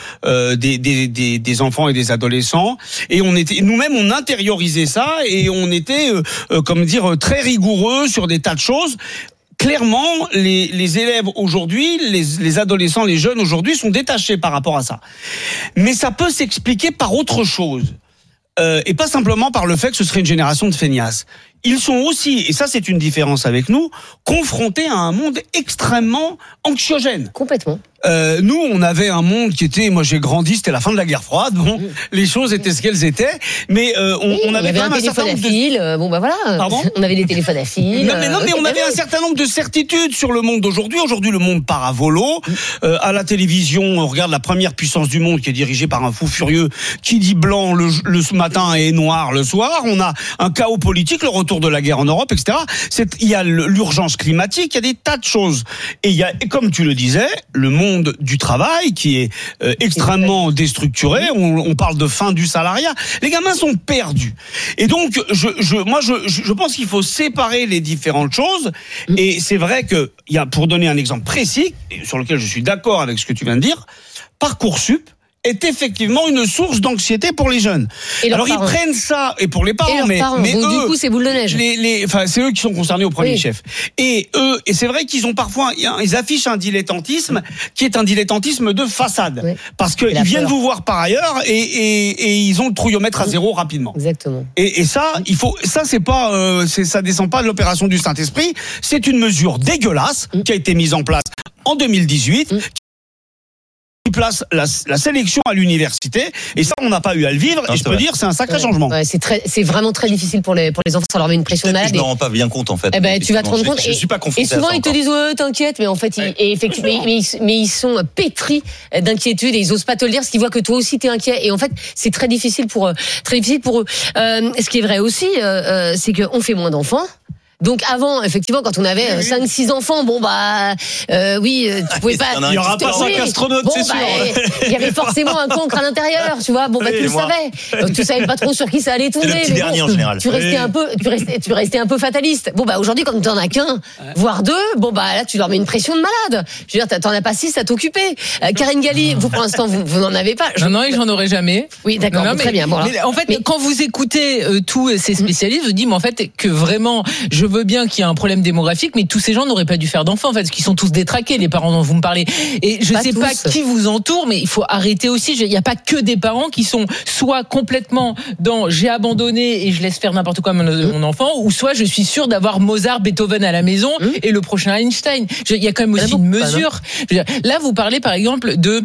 des enfants et des adolescents, et nous-mêmes on intériorisait ça, et on était très rigoureux sur des tas de choses. Clairement, les élèves aujourd'hui, les adolescents, les jeunes aujourd'hui sont détachés par rapport à ça. Mais ça peut s'expliquer par autre chose. Et pas simplement par le fait que ce serait une génération de feignasses. Ils sont aussi, et ça c'est une différence avec nous, confrontés à un monde extrêmement anxiogène. Complètement. Nous, on avait un monde qui était, moi j'ai grandi, c'était la fin de la guerre froide, bon, les choses étaient ce qu'elles étaient, mais on avait quand même un certain nombre de... Pardon ? On avait des téléphones à fil. Mais on avait un certain nombre de certiditudes sur le monde d'aujourd'hui. Aujourd'hui, le monde part à volo. À la télévision, on regarde la première puissance du monde qui est dirigée par un fou furieux qui dit blanc le matin et noir le soir. On a un chaos politique, le retour de la guerre en Europe, etc. Il y a l'urgence climatique, il y a des tas de choses. Et il y a, comme tu le disais, le monde du travail qui est extrêmement déstructuré. On parle de fin du salariat. Les gamins sont perdus. Et donc, je pense qu'il faut séparer les différentes choses. Et c'est vrai que, pour donner un exemple précis, sur lequel je suis d'accord avec ce que tu viens de dire, Parcoursup est effectivement une source d'anxiété pour les jeunes. Alors ils prennent ça, et pour les parents, mais donc, eux, du coup, c'est boule de neige. C'est eux qui sont concernés au premier chef. Et eux, et c'est vrai qu'ils ont parfois, ils affichent un dilettantisme qui est un dilettantisme de façade, parce qu'ils viennent vous voir par ailleurs et ils ont le trouillomètre à zéro rapidement. Exactement. Et ça, c'est pas, ça descend pas de l'opération du Saint-Esprit. C'est une mesure dégueulasse qui a été mise en place en 2018. Qui place la sélection à l'université, et ça on n'a pas eu à le vivre, et je peux dire c'est un sacré changement. C'est vraiment très difficile pour les enfants, ça leur met une pression de malade. Je me rends pas bien compte en fait. Tu vas te rendre compte. Je suis pas confronté. Et souvent ils te disent t'inquiète, mais en fait mais ils sont pétris d'inquiétude et ils osent pas te le dire parce qu'ils voient que toi aussi t'es inquiet, et en fait c'est très difficile pour eux. Ce qui est vrai aussi, c'est qu'on fait moins d'enfants. Donc avant, effectivement, quand on avait 5-6 enfants, oui, tu pouvais pas. Il y aura pas 5 astronautes, c'est sûr. Il y avait forcément un cancre à l'intérieur, tu vois. Tu le savais. Donc, tu savais pas trop sur qui ça allait tomber. Le petit dernier en général. Tu restais un peu fataliste. Aujourd'hui, quand t'en as qu'un, voire deux, là, tu leur mets une pression de malade. Je veux dire, t'en as pas 6 à t'occuper. Karine Galli, vous pour l'instant, vous n'en avez pas. Non, j'en aurai jamais. Oui, d'accord, très bien. Mais en fait, quand vous écoutez tous ces spécialistes, vous dites, mais en fait, que vraiment, je veux bien qu'il y ait un problème démographique, mais tous ces gens n'auraient pas dû faire d'enfants, en fait, parce qu'ils sont tous détraqués, les parents dont vous me parlez. Et je sais pas qui vous entoure, mais il faut arrêter aussi. Il n'y a pas que des parents qui sont soit complètement dans j'ai abandonné et je laisse faire n'importe quoi mon enfant, ou soit je suis sûr d'avoir Mozart, Beethoven à la maison et le prochain Einstein. Il y a quand même aussi une mesure. Là, vous parlez par exemple de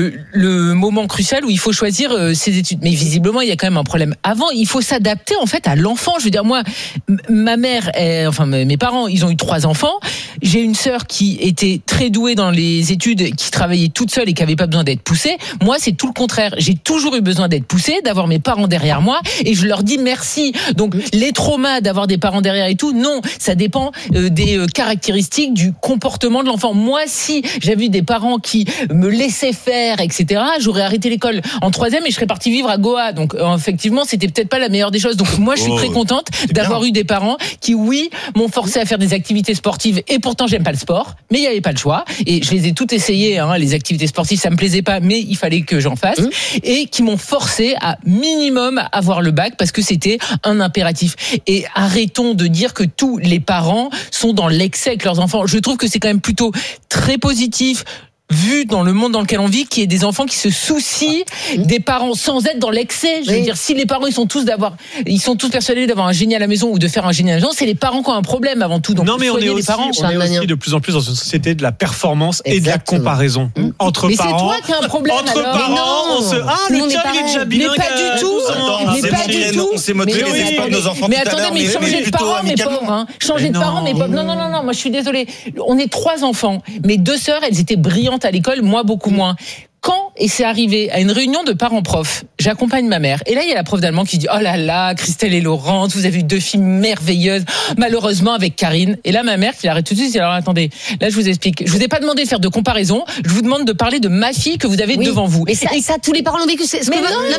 le moment crucial où il faut choisir ses études. Mais visiblement, il y a quand même un problème. Avant, il faut s'adapter en fait à l'enfant. Je veux dire, moi, ma mère, mes parents, ils ont eu 3 enfants. J'ai une sœur qui était très douée dans les études, qui travaillait toute seule et qui avait pas besoin d'être poussée. Moi, c'est tout le contraire. J'ai toujours eu besoin d'être poussée, d'avoir mes parents derrière moi, et je leur dis merci. Donc, les traumas d'avoir des parents derrière et tout, non, ça dépend des caractéristiques du comportement de l'enfant. Moi, si j'avais eu des parents qui me laissaient faire, etc., j'aurais arrêté l'école en 3e et je serais partie vivre à Goa. Donc, effectivement, c'était peut-être pas la meilleure des choses. Donc, moi, je suis très contente d'avoir eu des parents qui, oui, m'ont forcé à faire des activités sportives, et pourtant j'aime pas le sport, mais il n'y avait pas le choix, et je les ai toutes essayées, les activités sportives, ça me plaisait pas, mais il fallait que j'en fasse, et qui m'ont forcé à minimum avoir le bac, parce que c'était un impératif. Et arrêtons de dire que tous les parents sont dans l'excès avec leurs enfants. Je trouve que c'est quand même plutôt très positif, vu dans le monde dans lequel on vit, qu'il y ait des enfants qui se soucient des parents sans être dans l'excès. Je veux dire, si les parents ils sont tous persuadés d'avoir un génie à la maison ou de faire un génie à la maison, c'est les parents qui ont un problème avant tout. Donc non, mais on est aussi de plus en plus dans une société de la performance et de la comparaison entre mais parents. Mais c'est toi qui as un problème. Entre parents, le tien il est déjà bilingue. Mais pas du tout. Mais pas du tout. On s'est moqué des espoirs de nos enfants tout à l'heure. Mais changer de parents, mes pauvres. Changer de parents, mes pauvres. Non. Moi, je suis désolée. On est 3 enfants. Mes 2 sœurs, elles étaient brillantes à l'école, moi beaucoup moins. Quand, et c'est arrivé à une réunion de parents-profs, j'accompagne ma mère, et là il y a la prof d'allemand qui dit oh là là, Christelle et Laurence, vous avez eu 2 filles merveilleuses, malheureusement avec Karine. Et là ma mère qui l'arrête tout de suite, alors attendez, là je vous explique, je vous ai pas demandé de faire de comparaison, je vous demande de parler de ma fille que vous avez devant vous. Et ça, tous les parents l'ont vécu. Mais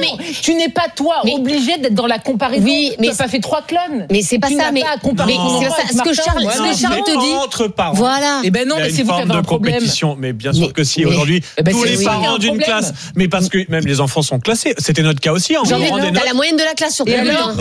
tu n'es pas toi obligé d'être dans la comparaison. Oui, mais tu n'as pas fait 3 clones. Mais c'est pas ça. Mais ce que Charles te dit. Entre parents. Voilà. Et ben non, mais c'est vous qui avez un problème. Mais bien sûr que si aujourd'hui tous les parents d'une classe, mais parce que même les enfants sont classés. C'était notre cas aussi. T'as la moyenne de la classe sur Plein Bulletin.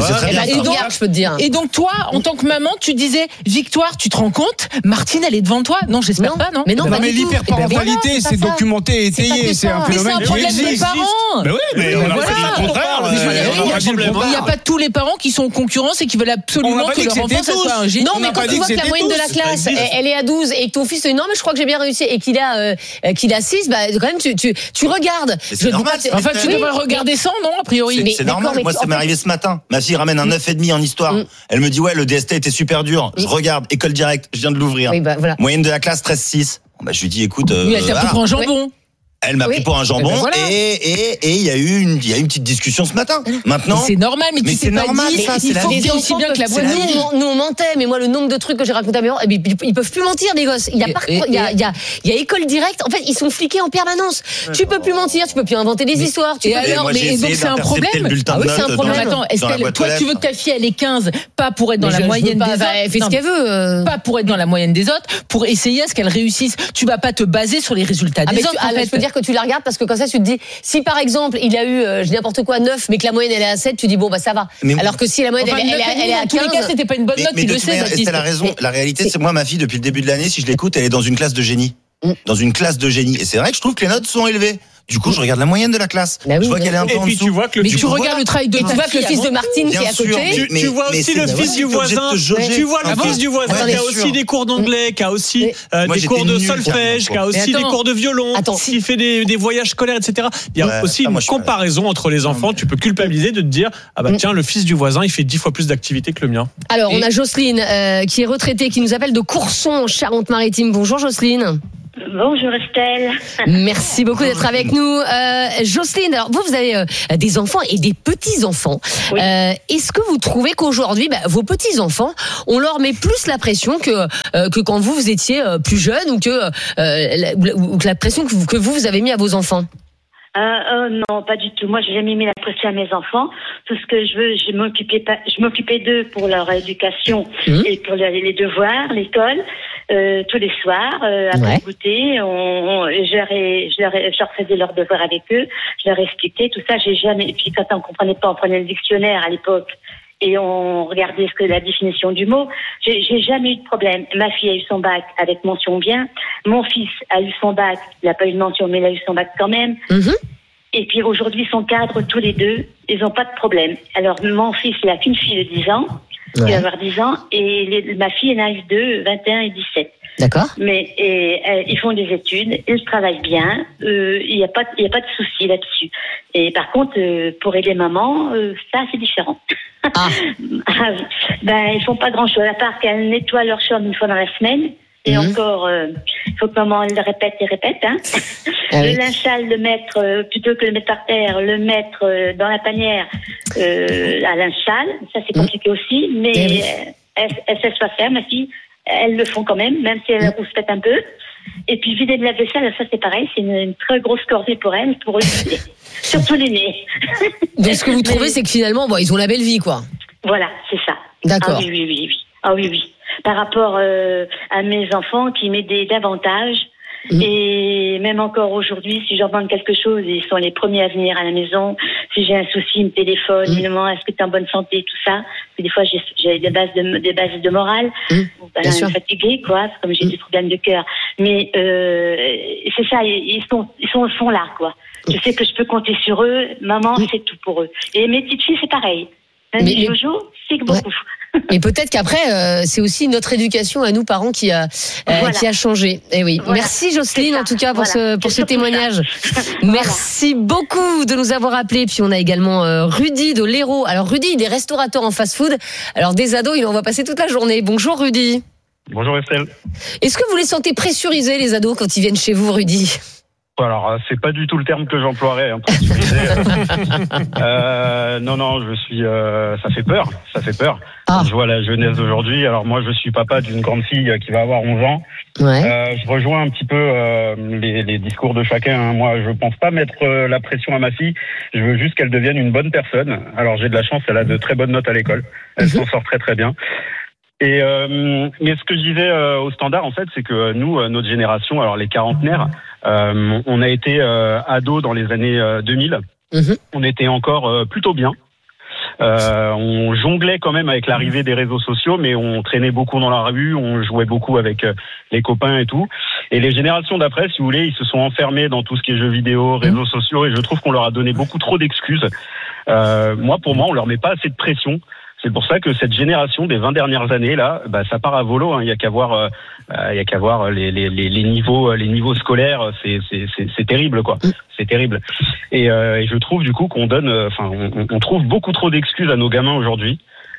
Je peux te dire. Et donc toi, en tant que maman, tu disais Victoire, tu te rends compte, Martine, elle est devant toi. Non, j'espère pas, non. Mais non, mais l'hyperparentalité, c'est documenté, étayé, c'est un phénomène qui existe. Mais c'est un problème des parents. Mais oui, mais on a fait le contraire. Il n'y a pas tous les parents qui sont en concurrence et qui veulent absolument que leur enfant soit un génie. Non, mais quand tu vois que la moyenne de la classe, elle est à 12 et que ton fils te dit non, mais je crois que j'ai bien réussi et qu'il a 6, quand même tu regardes. C'est normal. Enfin, tu devrais regarder sans, non, a priori. C'est normal. Moi, ça m'est arrivé ce matin. Ma fille ramène un 9,5 en histoire. Elle me dit ouais, le DST était super dur. Je regarde, école directe, je viens de l'ouvrir. Moyenne de la classe 13,6. Je lui dis écoute. Oui, elle t'a pris pour un jambon. Elle m'a pris pour un jambon et il y a eu une petite discussion ce matin. Maintenant, c'est normal, mais tu sais pas dit. Il faut dire aussi bien que la voix. Nous on mentait, mais moi le nombre de trucs que j'ai raconté à mes parents, ils peuvent plus mentir les gosses. Il y a école directe. En fait, ils sont fliqués en permanence. Tu peux plus mentir, tu peux plus inventer des histoires. Et alors, mais donc c'est un problème. Oui, c'est un problème. Attends, est-ce que toi tu veux que ta fille elle ait 15, pas pour être dans la moyenne des autres. Elle fait ce qu'elle veut. Pas pour être dans la moyenne des autres, pour essayer à ce qu'elle réussisse. Tu vas pas te baser sur les résultats des autres. Je peux dire que tu la regardes parce que comme ça, tu te dis, si par exemple, il a eu, je dis n'importe quoi, 9, mais que la moyenne, elle est à 7, tu dis, bon, bah, ça va. Mais alors que si la moyenne, elle est à 15. Dans tous les cas, c'était pas une bonne note, tu le sais, Baptiste. Elle a raison. La réalité, c'est moi, ma fille, depuis le début de l'année, si je l'écoute, elle est dans une classe de génie. Dans une classe de génie. Et c'est vrai que je trouve que les notes sont élevées. Du coup, je regarde la moyenne de la classe. Bah oui, je vois qu'elle est un peu en dessous. Tu vois que mais tu regardes le travail de tu vois que le fils de Martine qui est à côté. Tu vois aussi le fils du voisin. Tu vois le fils du voisin qui a aussi des cours d'anglais, qui a aussi des cours de solfège, qui a aussi des cours de violon, qui fait des voyages scolaires, etc. Il y a aussi une comparaison entre les enfants. Tu peux culpabiliser de te dire, ah bah tiens, le fils du voisin, il fait 10 fois plus d'activités que le mien. Alors, on a Jocelyne qui est retraitée, qui nous appelle de Courson, en Charente-Maritime. Bonjour Jocelyne. Bonjour Estelle. Merci beaucoup d'être avec nous. Jocelyne, alors vous avez des enfants et des petits-enfants. Oui. Est-ce que vous trouvez qu'aujourd'hui, vos petits-enfants, on leur met plus la pression que quand vous étiez plus jeune ou que la pression que vous avez mis à vos enfants? Non, pas du tout. Moi, j'ai jamais mis la pression à mes enfants. Tout ce que je veux, je m'occupais d'eux pour leur éducation et pour les devoirs, l'école. Tous les soirs, après le goûter, je leur faisais leurs devoirs avec eux, je leur expliquais tout ça. J'ai jamais. Et puis quand on comprenait pas, on prenait le dictionnaire à l'époque et on regardait la définition du mot. J'ai jamais eu de problème. Ma fille a eu son bac avec mention bien. Mon fils a eu son bac, il n'a pas eu de mention, mais il a eu son bac quand même. Et puis aujourd'hui, son cadre, tous les deux, ils n'ont pas de problème. Alors mon fils, il a qu'une fille de 10 ans. Il va avoir 10 ans et ma fille en a eu 2, 21 et 17. D'accord. Mais ils font des études, ils travaillent bien, il y a pas de souci là-dessus. Et par contre, pour aider maman, ça c'est différent. Ils font pas grand-chose à part qu'elles nettoient leur chambre une fois dans la semaine. Et encore, il faut que maman elle répète et répète. Hein. Le linge sale, le mettre, plutôt que de le mettre par terre, le mettre dans la panière à linge sale. Ça, c'est compliqué aussi. Mais elles savent pas faire, ma fille. Elles le font quand même si elles rouspètent un peu. Et puis, vider de la vaisselle, ça, c'est pareil. C'est une très grosse corvée pour elles, pour eux. Surtout l'aîné. Donc, ce que vous trouvez, c'est que finalement, ils ont la belle vie, quoi. Voilà, c'est ça. D'accord. Ah oui. Ah oui. Par rapport à mes enfants qui m'aidaient davantage. Et même encore aujourd'hui, si je leur demande quelque chose, ils sont les premiers à venir à la maison. Si j'ai un souci, ils me téléphonent, ils me demandent est-ce que tu es en bonne santé, tout ça. Des fois, j'ai des bases de morale. Je suis fatiguée, quoi, comme j'ai des problèmes de cœur. Mais c'est ça, ils sont là, quoi. Je sais que je peux compter sur eux. Maman, c'est tout pour eux. Et mes petites filles, c'est pareil. Même Jojo, c'est que beaucoup. Et peut-être qu'après, c'est aussi notre éducation à nous parents qui a changé. Eh oui. Voilà. Merci Jocelyne en tout cas pour ce témoignage. Merci beaucoup de nous avoir appelés. Puis on a également Rudy de l'Hérault. Alors Rudy, il est restaurateur en fast-food. Alors des ados, il en va passer toute la journée. Bonjour Rudy. Bonjour Estelle. Est-ce que vous les sentez pressurisés les ados quand ils viennent chez vous, Rudy? Alors, c'est pas du tout le terme que j'emploierais. Non, je suis. Ça fait peur. Je vois la jeunesse d'aujourd'hui. Alors moi, je suis papa d'une grande fille qui va avoir 11 ans. Je rejoins un petit peu les discours de chacun. Hein. Moi, je pense pas mettre la pression à ma fille. Je veux juste qu'elle devienne une bonne personne. Alors j'ai de la chance. Elle a de très bonnes notes à l'école. Elle s'en sort très très bien. Et mais ce que je disais au standard, en fait, c'est que nous, notre génération, alors les quarantenaires, on a été ados dans les années 2000. On était encore plutôt bien. On jonglait quand même avec l'arrivée des réseaux sociaux, mais on traînait beaucoup dans la rue, on jouait beaucoup avec les copains et tout. Et les générations d'après, si vous voulez, ils se sont enfermés dans tout ce qui est jeux vidéo, réseaux sociaux, et je trouve qu'on leur a donné beaucoup trop d'excuses. Pour moi, on leur met pas assez de pression. C'est pour ça que cette génération des 20 dernières années là, ça part à volo. Hein. Il y a qu'à voir les niveaux scolaires. C'est terrible, quoi. C'est terrible. Et je trouve du coup qu'on donne, on trouve beaucoup trop d'excuses à nos gamins aujourd'hui.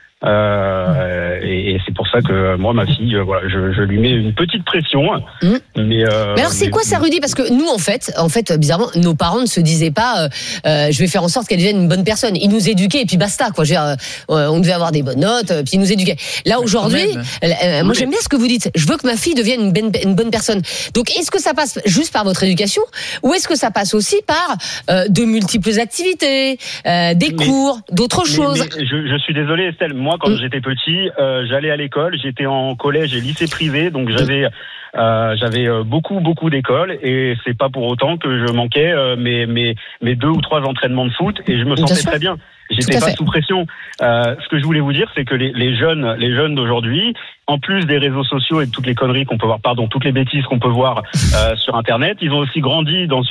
Et c'est pour ça que moi, ma fille, je lui mets une petite pression. Mais alors c'est quoi ça, Rudy? Parce que nous, en fait, bizarrement, nos parents ne se disaient pas, je vais faire en sorte qu'elle devienne une bonne personne. Ils nous éduquaient et puis basta, quoi. On devait avoir des bonnes notes, puis ils nous éduquaient. Là aujourd'hui, moi j'aime bien ce que vous dites. Je veux que ma fille devienne une bonne personne. Donc est-ce que ça passe juste par votre éducation, ou est-ce que ça passe aussi par de multiples activités, des cours, d'autres choses? Je suis désolé, Estelle. Moi, quand j'étais petit, j'allais à l'école, j'étais en collège et lycée privé, donc j'avais J'avais beaucoup d'écoles et c'est pas pour autant que je manquais mes 2 ou 3 entraînements de foot et je me sentais très bien. J'étais pas sous pression. Ce que je voulais vous dire, c'est que les jeunes d'aujourd'hui, en plus des réseaux sociaux et de toutes les conneries qu'on peut voir, toutes les bêtises qu'on peut voir sur Internet, ils ont aussi grandi dans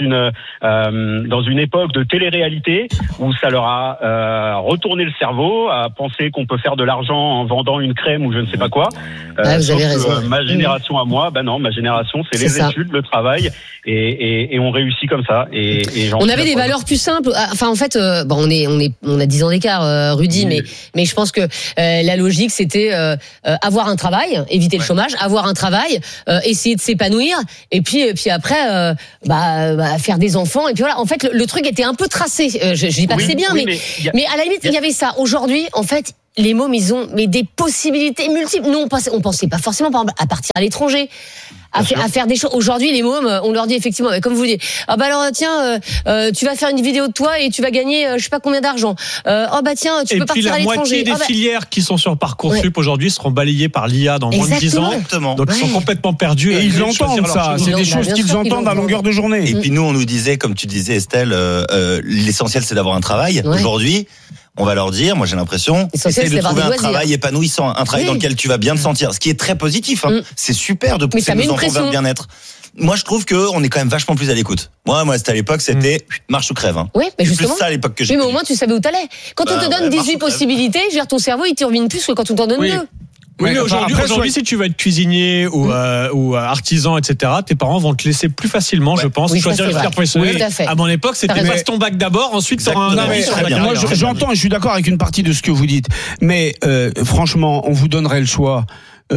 une époque de télé-réalité où ça leur a retourné le cerveau à penser qu'on peut faire de l'argent en vendant une crème ou je ne sais pas quoi. Vous avez raison. Ma génération à moi, non, ma génération, c'est les études, le travail et on réussit comme ça. Et on avait des valeurs plus simples. Enfin, en fait, on a 10 ans d'écart, Rudy, mais je pense que la logique c'était avoir un travail, éviter le chômage, avoir un travail, essayer de s'épanouir, et puis après faire des enfants. Et puis voilà. En fait, le truc était un peu tracé. Je dis pas que c'est bien, mais à la limite, il y avait ça. Aujourd'hui, en fait, les mômes, ils ont des possibilités multiples. Nous, on pensait pas forcément, par exemple, à partir à l'étranger. À faire des choses. Aujourd'hui, les mômes, on leur dit effectivement, comme vous dites, alors tiens, tu vas faire une vidéo de toi et tu vas gagner je sais pas combien d'argent. Tiens, tu peux partir à l'étranger. Et puis la moitié des filières qui sont sur Parcoursup aujourd'hui seront balayées par l'IA dans moins de 10 ans. Donc ils sont complètement perdus. Et ils entendent ça. C'est des choses qu'ils entendent à longueur de journée. Et puis nous, on nous disait, comme tu disais Estelle, l'essentiel c'est d'avoir un travail. Aujourd'hui, on va leur dire, moi j'ai l'impression, essayer de trouver un travail épanouissant, un travail dans lequel tu vas bien te sentir, ce qui est très positif. C'est super de pousser nos enfants vers le bien-être. Moi je trouve qu'on est quand même vachement plus à l'écoute. Moi c'était à l'époque, c'était marche ou crève. Oui, mais justement. C'est plus ça à l'époque que j'ai. Mais au moins tu savais où t'allais. Quand on te donne 18 possibilités, je veux dire, ton cerveau il turbine plus que quand on t'en donne 2. Oui, mais aujourd'hui, si tu vas être cuisinier ou artisan, etc., tes parents vont te laisser plus facilement, je pense, choisir une filière professionnelle. À mon époque, c'était passe ton bac d'abord, ensuite tu auras un avis sur la Moi, j'entends et je suis d'accord avec une partie de ce que vous dites. Mais franchement, on vous donnerait le choix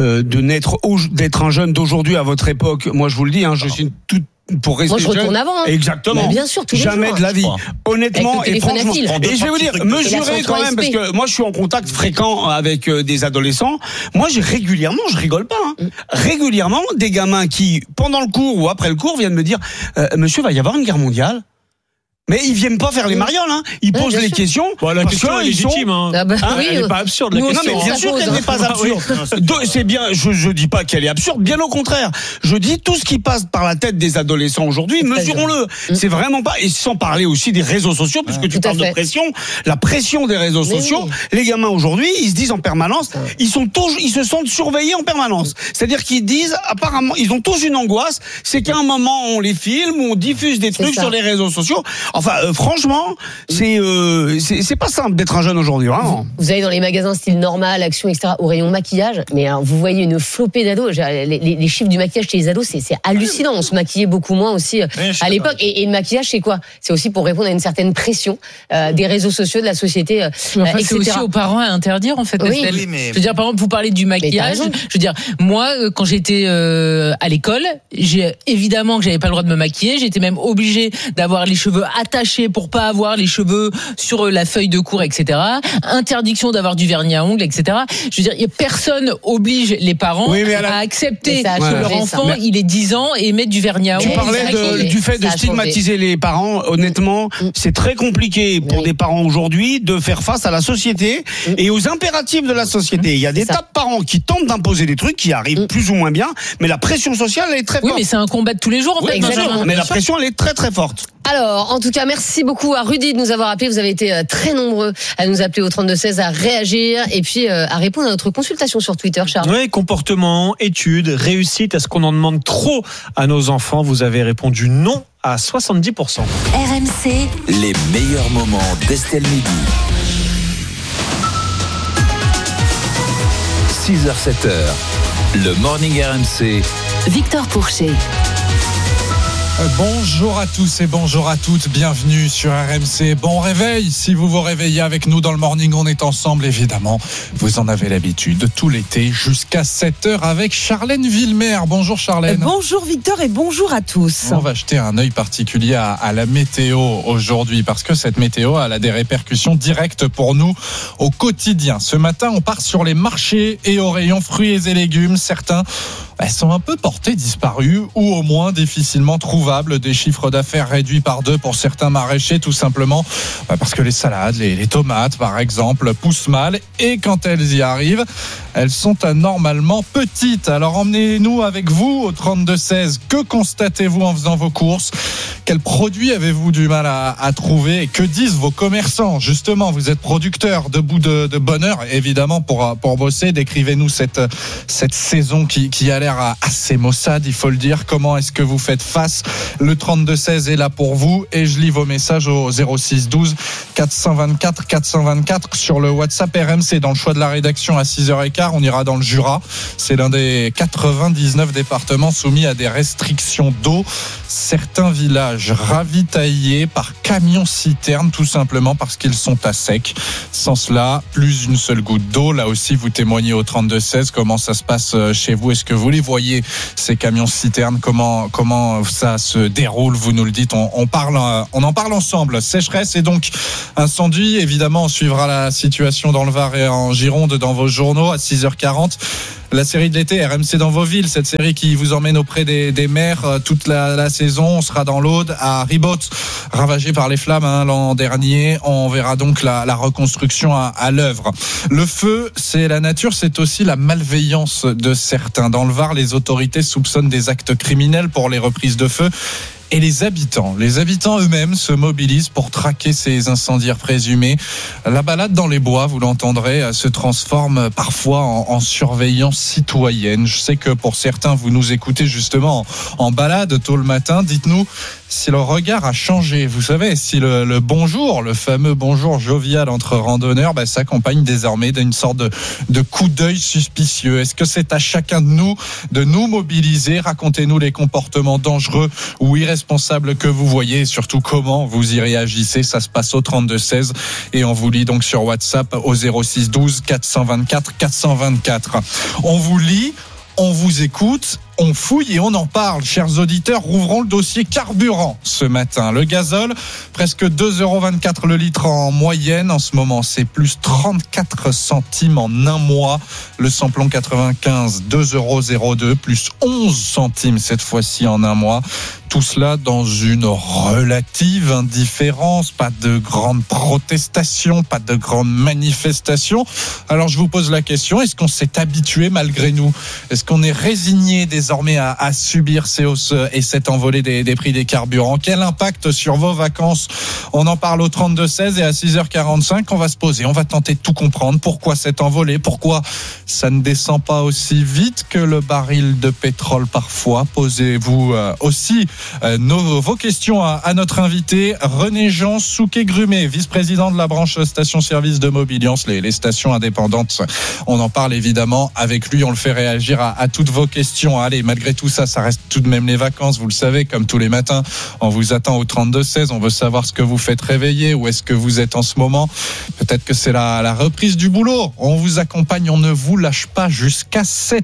d'être un jeune d'aujourd'hui à votre époque. Moi, je vous le dis, je suis toute pour rester moi je retourne avant exactement mais bien sûr jamais jours, de la vie honnêtement et franchement et je vais vous dire mesurez quand même parce que moi je suis en contact fréquent avec des adolescents. Moi je rigole pas régulièrement des gamins qui pendant le cours ou après le cours viennent me dire monsieur va y avoir une guerre mondiale. Mais ils viennent pas faire les marioles, ils posent les questions. La question est légitime, elle n'est pas absurde. La question. Non, mais bien sûr qu'elle n'est pas absurde. C'est bien, je dis pas qu'elle est absurde, bien au contraire. Je dis tout ce qui passe par la tête des adolescents aujourd'hui, mesurons-le. C'est vraiment pas, et sans parler aussi des réseaux sociaux, puisque tu parles de pression, la pression des réseaux sociaux, les gamins aujourd'hui, ils se disent en permanence, ils se sentent surveillés en permanence. C'est-à-dire qu'ils disent, apparemment, ils ont tous une angoisse, c'est qu'à un moment, on les filme, on diffuse des trucs sur les réseaux sociaux. Enfin, franchement, c'est pas simple d'être un jeune aujourd'hui, vraiment. Vous allez dans les magasins style Normal, Action, etc., au rayon maquillage, mais alors, vous voyez une flopée d'ados. Les chiffres du maquillage chez les ados, c'est hallucinant. On se maquillait beaucoup moins aussi à l'époque. Et le maquillage, c'est quoi? C'est aussi pour répondre à une certaine pression des réseaux sociaux, de la société, etc. C'est aussi aux parents à interdire, en fait. Oui, mais... Je veux dire, par exemple, vous parlez du maquillage. Je veux dire, moi, quand j'étais à l'école, évidemment que j'avais pas le droit de me maquiller. J'étais même obligée d'avoir les cheveux attachés pour pas avoir les cheveux sur la feuille de cours, etc. Interdiction d'avoir du vernis à ongles, etc. Je veux dire, personne oblige les parents à accepter que leur enfant, il ait 10 ans et mette du vernis à ongles. Tu parlais du fait de stigmatiser les parents. Honnêtement, c'est très compliqué pour des parents aujourd'hui de faire face à la société et aux impératifs de la société. Il y a des tas de parents qui tentent d'imposer des trucs qui arrivent plus ou moins bien, mais la pression sociale, elle est très forte. Oui, mais c'est un combat de tous les jours, en fait. Exactement. Mais la pression, elle est très très forte. Alors, en tout cas, merci beaucoup à Rudy de nous avoir appelé. Vous avez été très nombreux à nous appeler au 32-16, à réagir et puis à répondre à notre consultation sur Twitter, Charles. Oui, comportement, études, réussite. Est-ce qu'on en demande trop à nos enfants? Vous avez répondu non à 70%. RMC, les meilleurs moments d'Estelle Midi. 6h-7h, le Morning RMC. Victor Pourchet. Bonjour à tous et bonjour à toutes, bienvenue sur RMC. Bon réveil, si vous vous réveillez avec nous dans le morning, on est ensemble évidemment. Vous en avez l'habitude, tout l'été jusqu'à 7h avec Charlène Villemer. Bonjour Charlène. Bonjour Victor et bonjour à tous. On va jeter un œil particulier à la météo aujourd'hui parce que cette météo elle a des répercussions directes pour nous au quotidien. Ce matin, on part sur les marchés et au rayon fruits et légumes. Certains elles sont un peu portées disparues ou au moins difficilement trouvables. Des chiffres d'affaires réduits par 2 pour certains maraîchers, tout simplement parce que les salades, les tomates par exemple, poussent mal, et quand elles y arrivent, elles sont anormalement petites. Alors emmenez-nous avec vous au 32-16. Que constatez-vous en faisant vos courses ? Quels produits avez-vous du mal à trouver ? Et que disent vos commerçants ? Justement, vous êtes producteur, debout de bonne heure, évidemment, pour bosser. Décrivez-nous cette saison qui a l'air assez maussade, il faut le dire. Comment est-ce que vous faites face ? Le 32-16 est là pour vous, et je lis vos messages au 06 12 424 424 sur le WhatsApp RMC. Dans le choix de la rédaction à 6h15, on ira dans le Jura. C'est l'un des 99 départements soumis à des restrictions d'eau. Certains villages ravitaillés par camions-citernes, tout simplement parce qu'ils sont à sec. Sans cela, plus une seule goutte d'eau. Là aussi, vous témoignez au 32-16. Comment ça se passe chez vous ? Est-ce que vous les voyez, ces camions-citernes ? Comment ça se déroule ? Vous nous le dites. On en parle ensemble. Sécheresse et donc incendie. Évidemment, on suivra la situation dans le Var et en Gironde dans vos journaux à 6h40. La série de l'été, RMC dans vos villes, cette série qui vous emmène auprès des mers toute la saison. On sera dans l'Aude, à Ribot, ravagé par les flammes l'an dernier. On verra donc la reconstruction à l'œuvre. Le feu, c'est la nature, c'est aussi la malveillance de certains. Dans le Var, les autorités soupçonnent des actes criminels pour les reprises de feu. Et les habitants eux-mêmes se mobilisent pour traquer ces incendiaires présumés. La balade dans les bois, vous l'entendrez, se transforme parfois en surveillance citoyenne. Je sais que pour certains, vous nous écoutez justement en balade tôt le matin. Dites-nous si le regard a changé. Vous savez, si le bonjour, le fameux bonjour jovial entre randonneurs, s'accompagne désormais d'une sorte de coup d'œil suspicieux. Est-ce que c'est à chacun de nous mobiliser ? Racontez-nous les comportements dangereux ou irresponsables que vous voyez, et surtout comment vous y réagissez. Ça se passe au 32-16 et on vous lit donc sur WhatsApp au 06 12 424 424. On vous lit, on vous écoute, on fouille et on en parle. Chers auditeurs, rouvrons le dossier carburant ce matin. Le gazole, presque 2,24 € le litre en moyenne. En ce moment, c'est plus 34 centimes en un mois. Le samplon 95, 2,02 €, plus 11 centimes cette fois-ci en un mois. Tout cela dans une relative indifférence, pas de grandes protestations, pas de grandes manifestations. Alors je vous pose la question, est-ce qu'on s'est habitué malgré nous ? Est-ce qu'on est résigné désormais à subir ces hausses et cette envolée des prix des carburants ? Quel impact sur vos vacances ? On en parle au 32-16 et à 6h45, on va se poser, on va tenter de tout comprendre. Pourquoi cette envolée ? Pourquoi ça ne descend pas aussi vite que le baril de pétrole parfois ? Posez-vous aussi vos questions à notre invité René-Jean Souquet-Grumet, vice-président de la branche station-service de Mobiliance, les stations indépendantes. On en parle évidemment avec lui, on le fait réagir à toutes vos questions. Allez, malgré tout ça, ça reste tout de même les vacances, vous le savez, comme tous les matins. On vous attend au 32-16, on veut savoir ce que vous faites réveiller, où est-ce que vous êtes en ce moment. Peut-être que c'est la reprise du boulot. On vous accompagne, on ne vous lâche pas jusqu'à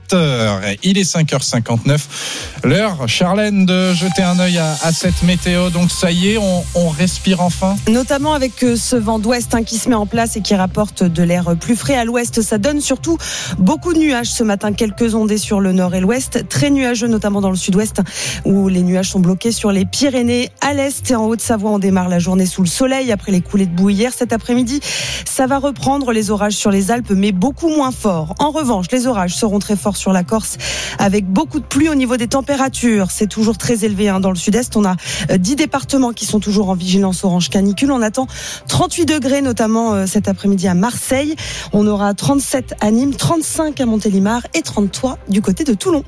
7h. Il est 5h59. L'heure, Charlène, de jeter un œil à cette météo. Donc ça y est, on respire enfin. Notamment avec ce vent d'ouest qui se met en place et qui rapporte de l'air plus frais à l'ouest. Ça donne surtout beaucoup de nuages ce matin. Quelques ondées sur le nord et l'ouest. Très nuageux, notamment dans le sud-ouest, où les nuages sont bloqués sur les Pyrénées. À l'est et en Haute-Savoie, on démarre la journée sous le soleil après les coulées de boue hier. Cet après-midi, ça va reprendre, les orages sur les Alpes, mais beaucoup moins forts. En revanche, les orages seront très forts sur la Corse, avec beaucoup de pluie au niveau des températures. C'est toujours très élevé dans le sud-est. On a 10 départements qui sont toujours en vigilance orange canicule. On attend 38 degrés, notamment cet après-midi à Marseille. On aura 37 à Nîmes, 35 à Montélimar et 33 du côté de Toulon.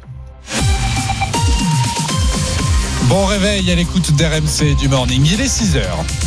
Bon réveil à l'écoute d'RMC du Morning. Il est 6h.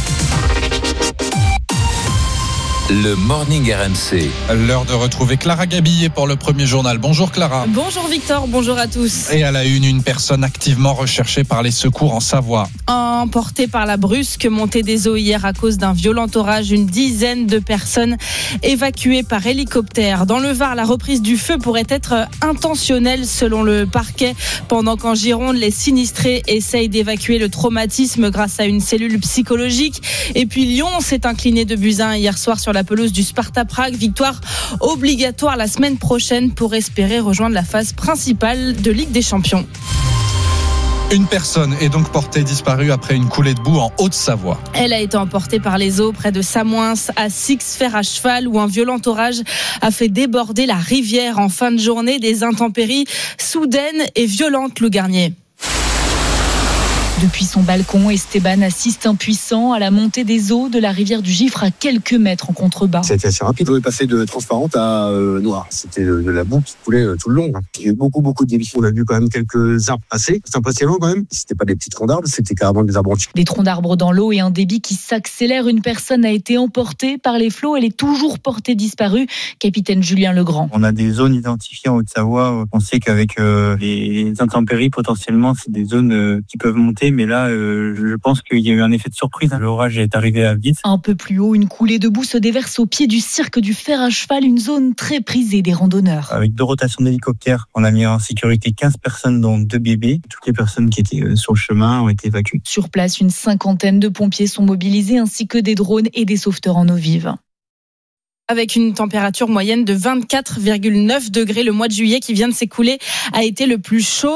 Le Morning RMC. L'heure de retrouver Clara Gabillet pour le premier journal. Bonjour Clara. Bonjour Victor, bonjour à tous. Et à la une personne activement recherchée par les secours en Savoie. Emportée par la brusque montée des eaux hier à cause d'un violent orage, une dizaine de personnes évacuées par hélicoptère. Dans le Var, la reprise du feu pourrait être intentionnelle selon le parquet, pendant qu'en Gironde, les sinistrés essayent d'évacuer le traumatisme grâce à une cellule psychologique. Et puis Lyon s'est incliné de buts 1 hier soir sur la la pelouse du Sparta Prague. Victoire obligatoire la semaine prochaine pour espérer rejoindre la phase principale de Ligue des Champions. Une personne est donc portée disparue après une coulée de boue en Haute-Savoie. Elle a été emportée par les eaux près de Samoins à Six-Fer à cheval où un violent orage a fait déborder la rivière en fin de journée. Des intempéries soudaines et violentes, Lou Garnier. Depuis son balcon, Esteban assiste impuissant à la montée des eaux de la rivière du Gifre à quelques mètres en contrebas. C'était assez rapide, on est passé de transparente à noire. C'était de la boue qui coulait tout le long. Il y a eu beaucoup de débits. On a vu quand même quelques arbres passer. C'est impressionnant quand même. C'était pas des petits troncs d'arbres, c'était carrément des arbres entiers. Des troncs d'arbres dans l'eau et un débit qui s'accélère. Une personne a été emportée par les flots. Elle est toujours portée disparue. Capitaine Julien Legrand. On a des zones identifiées en Haute-Savoie. On sait qu'avec les intempéries, potentiellement, c'est des zones qui peuvent monter. Mais là, je pense qu'il y a eu un effet de surprise. L'orage est arrivé vite. Un peu plus haut, une coulée de boue se déverse au pied du cirque du Fer à cheval, une zone très prisée des randonneurs. Avec 2 rotations d'hélicoptères, on a mis en sécurité 15 personnes, dont 2 bébés. Toutes les personnes qui étaient sur le chemin ont été évacuées. Sur place, une 50aine de pompiers sont mobilisés, ainsi que des drones et des sauveteurs en eau vive. Avec une température moyenne de 24,9 degrés, le mois de juillet qui vient de s'écouler a été le plus chaud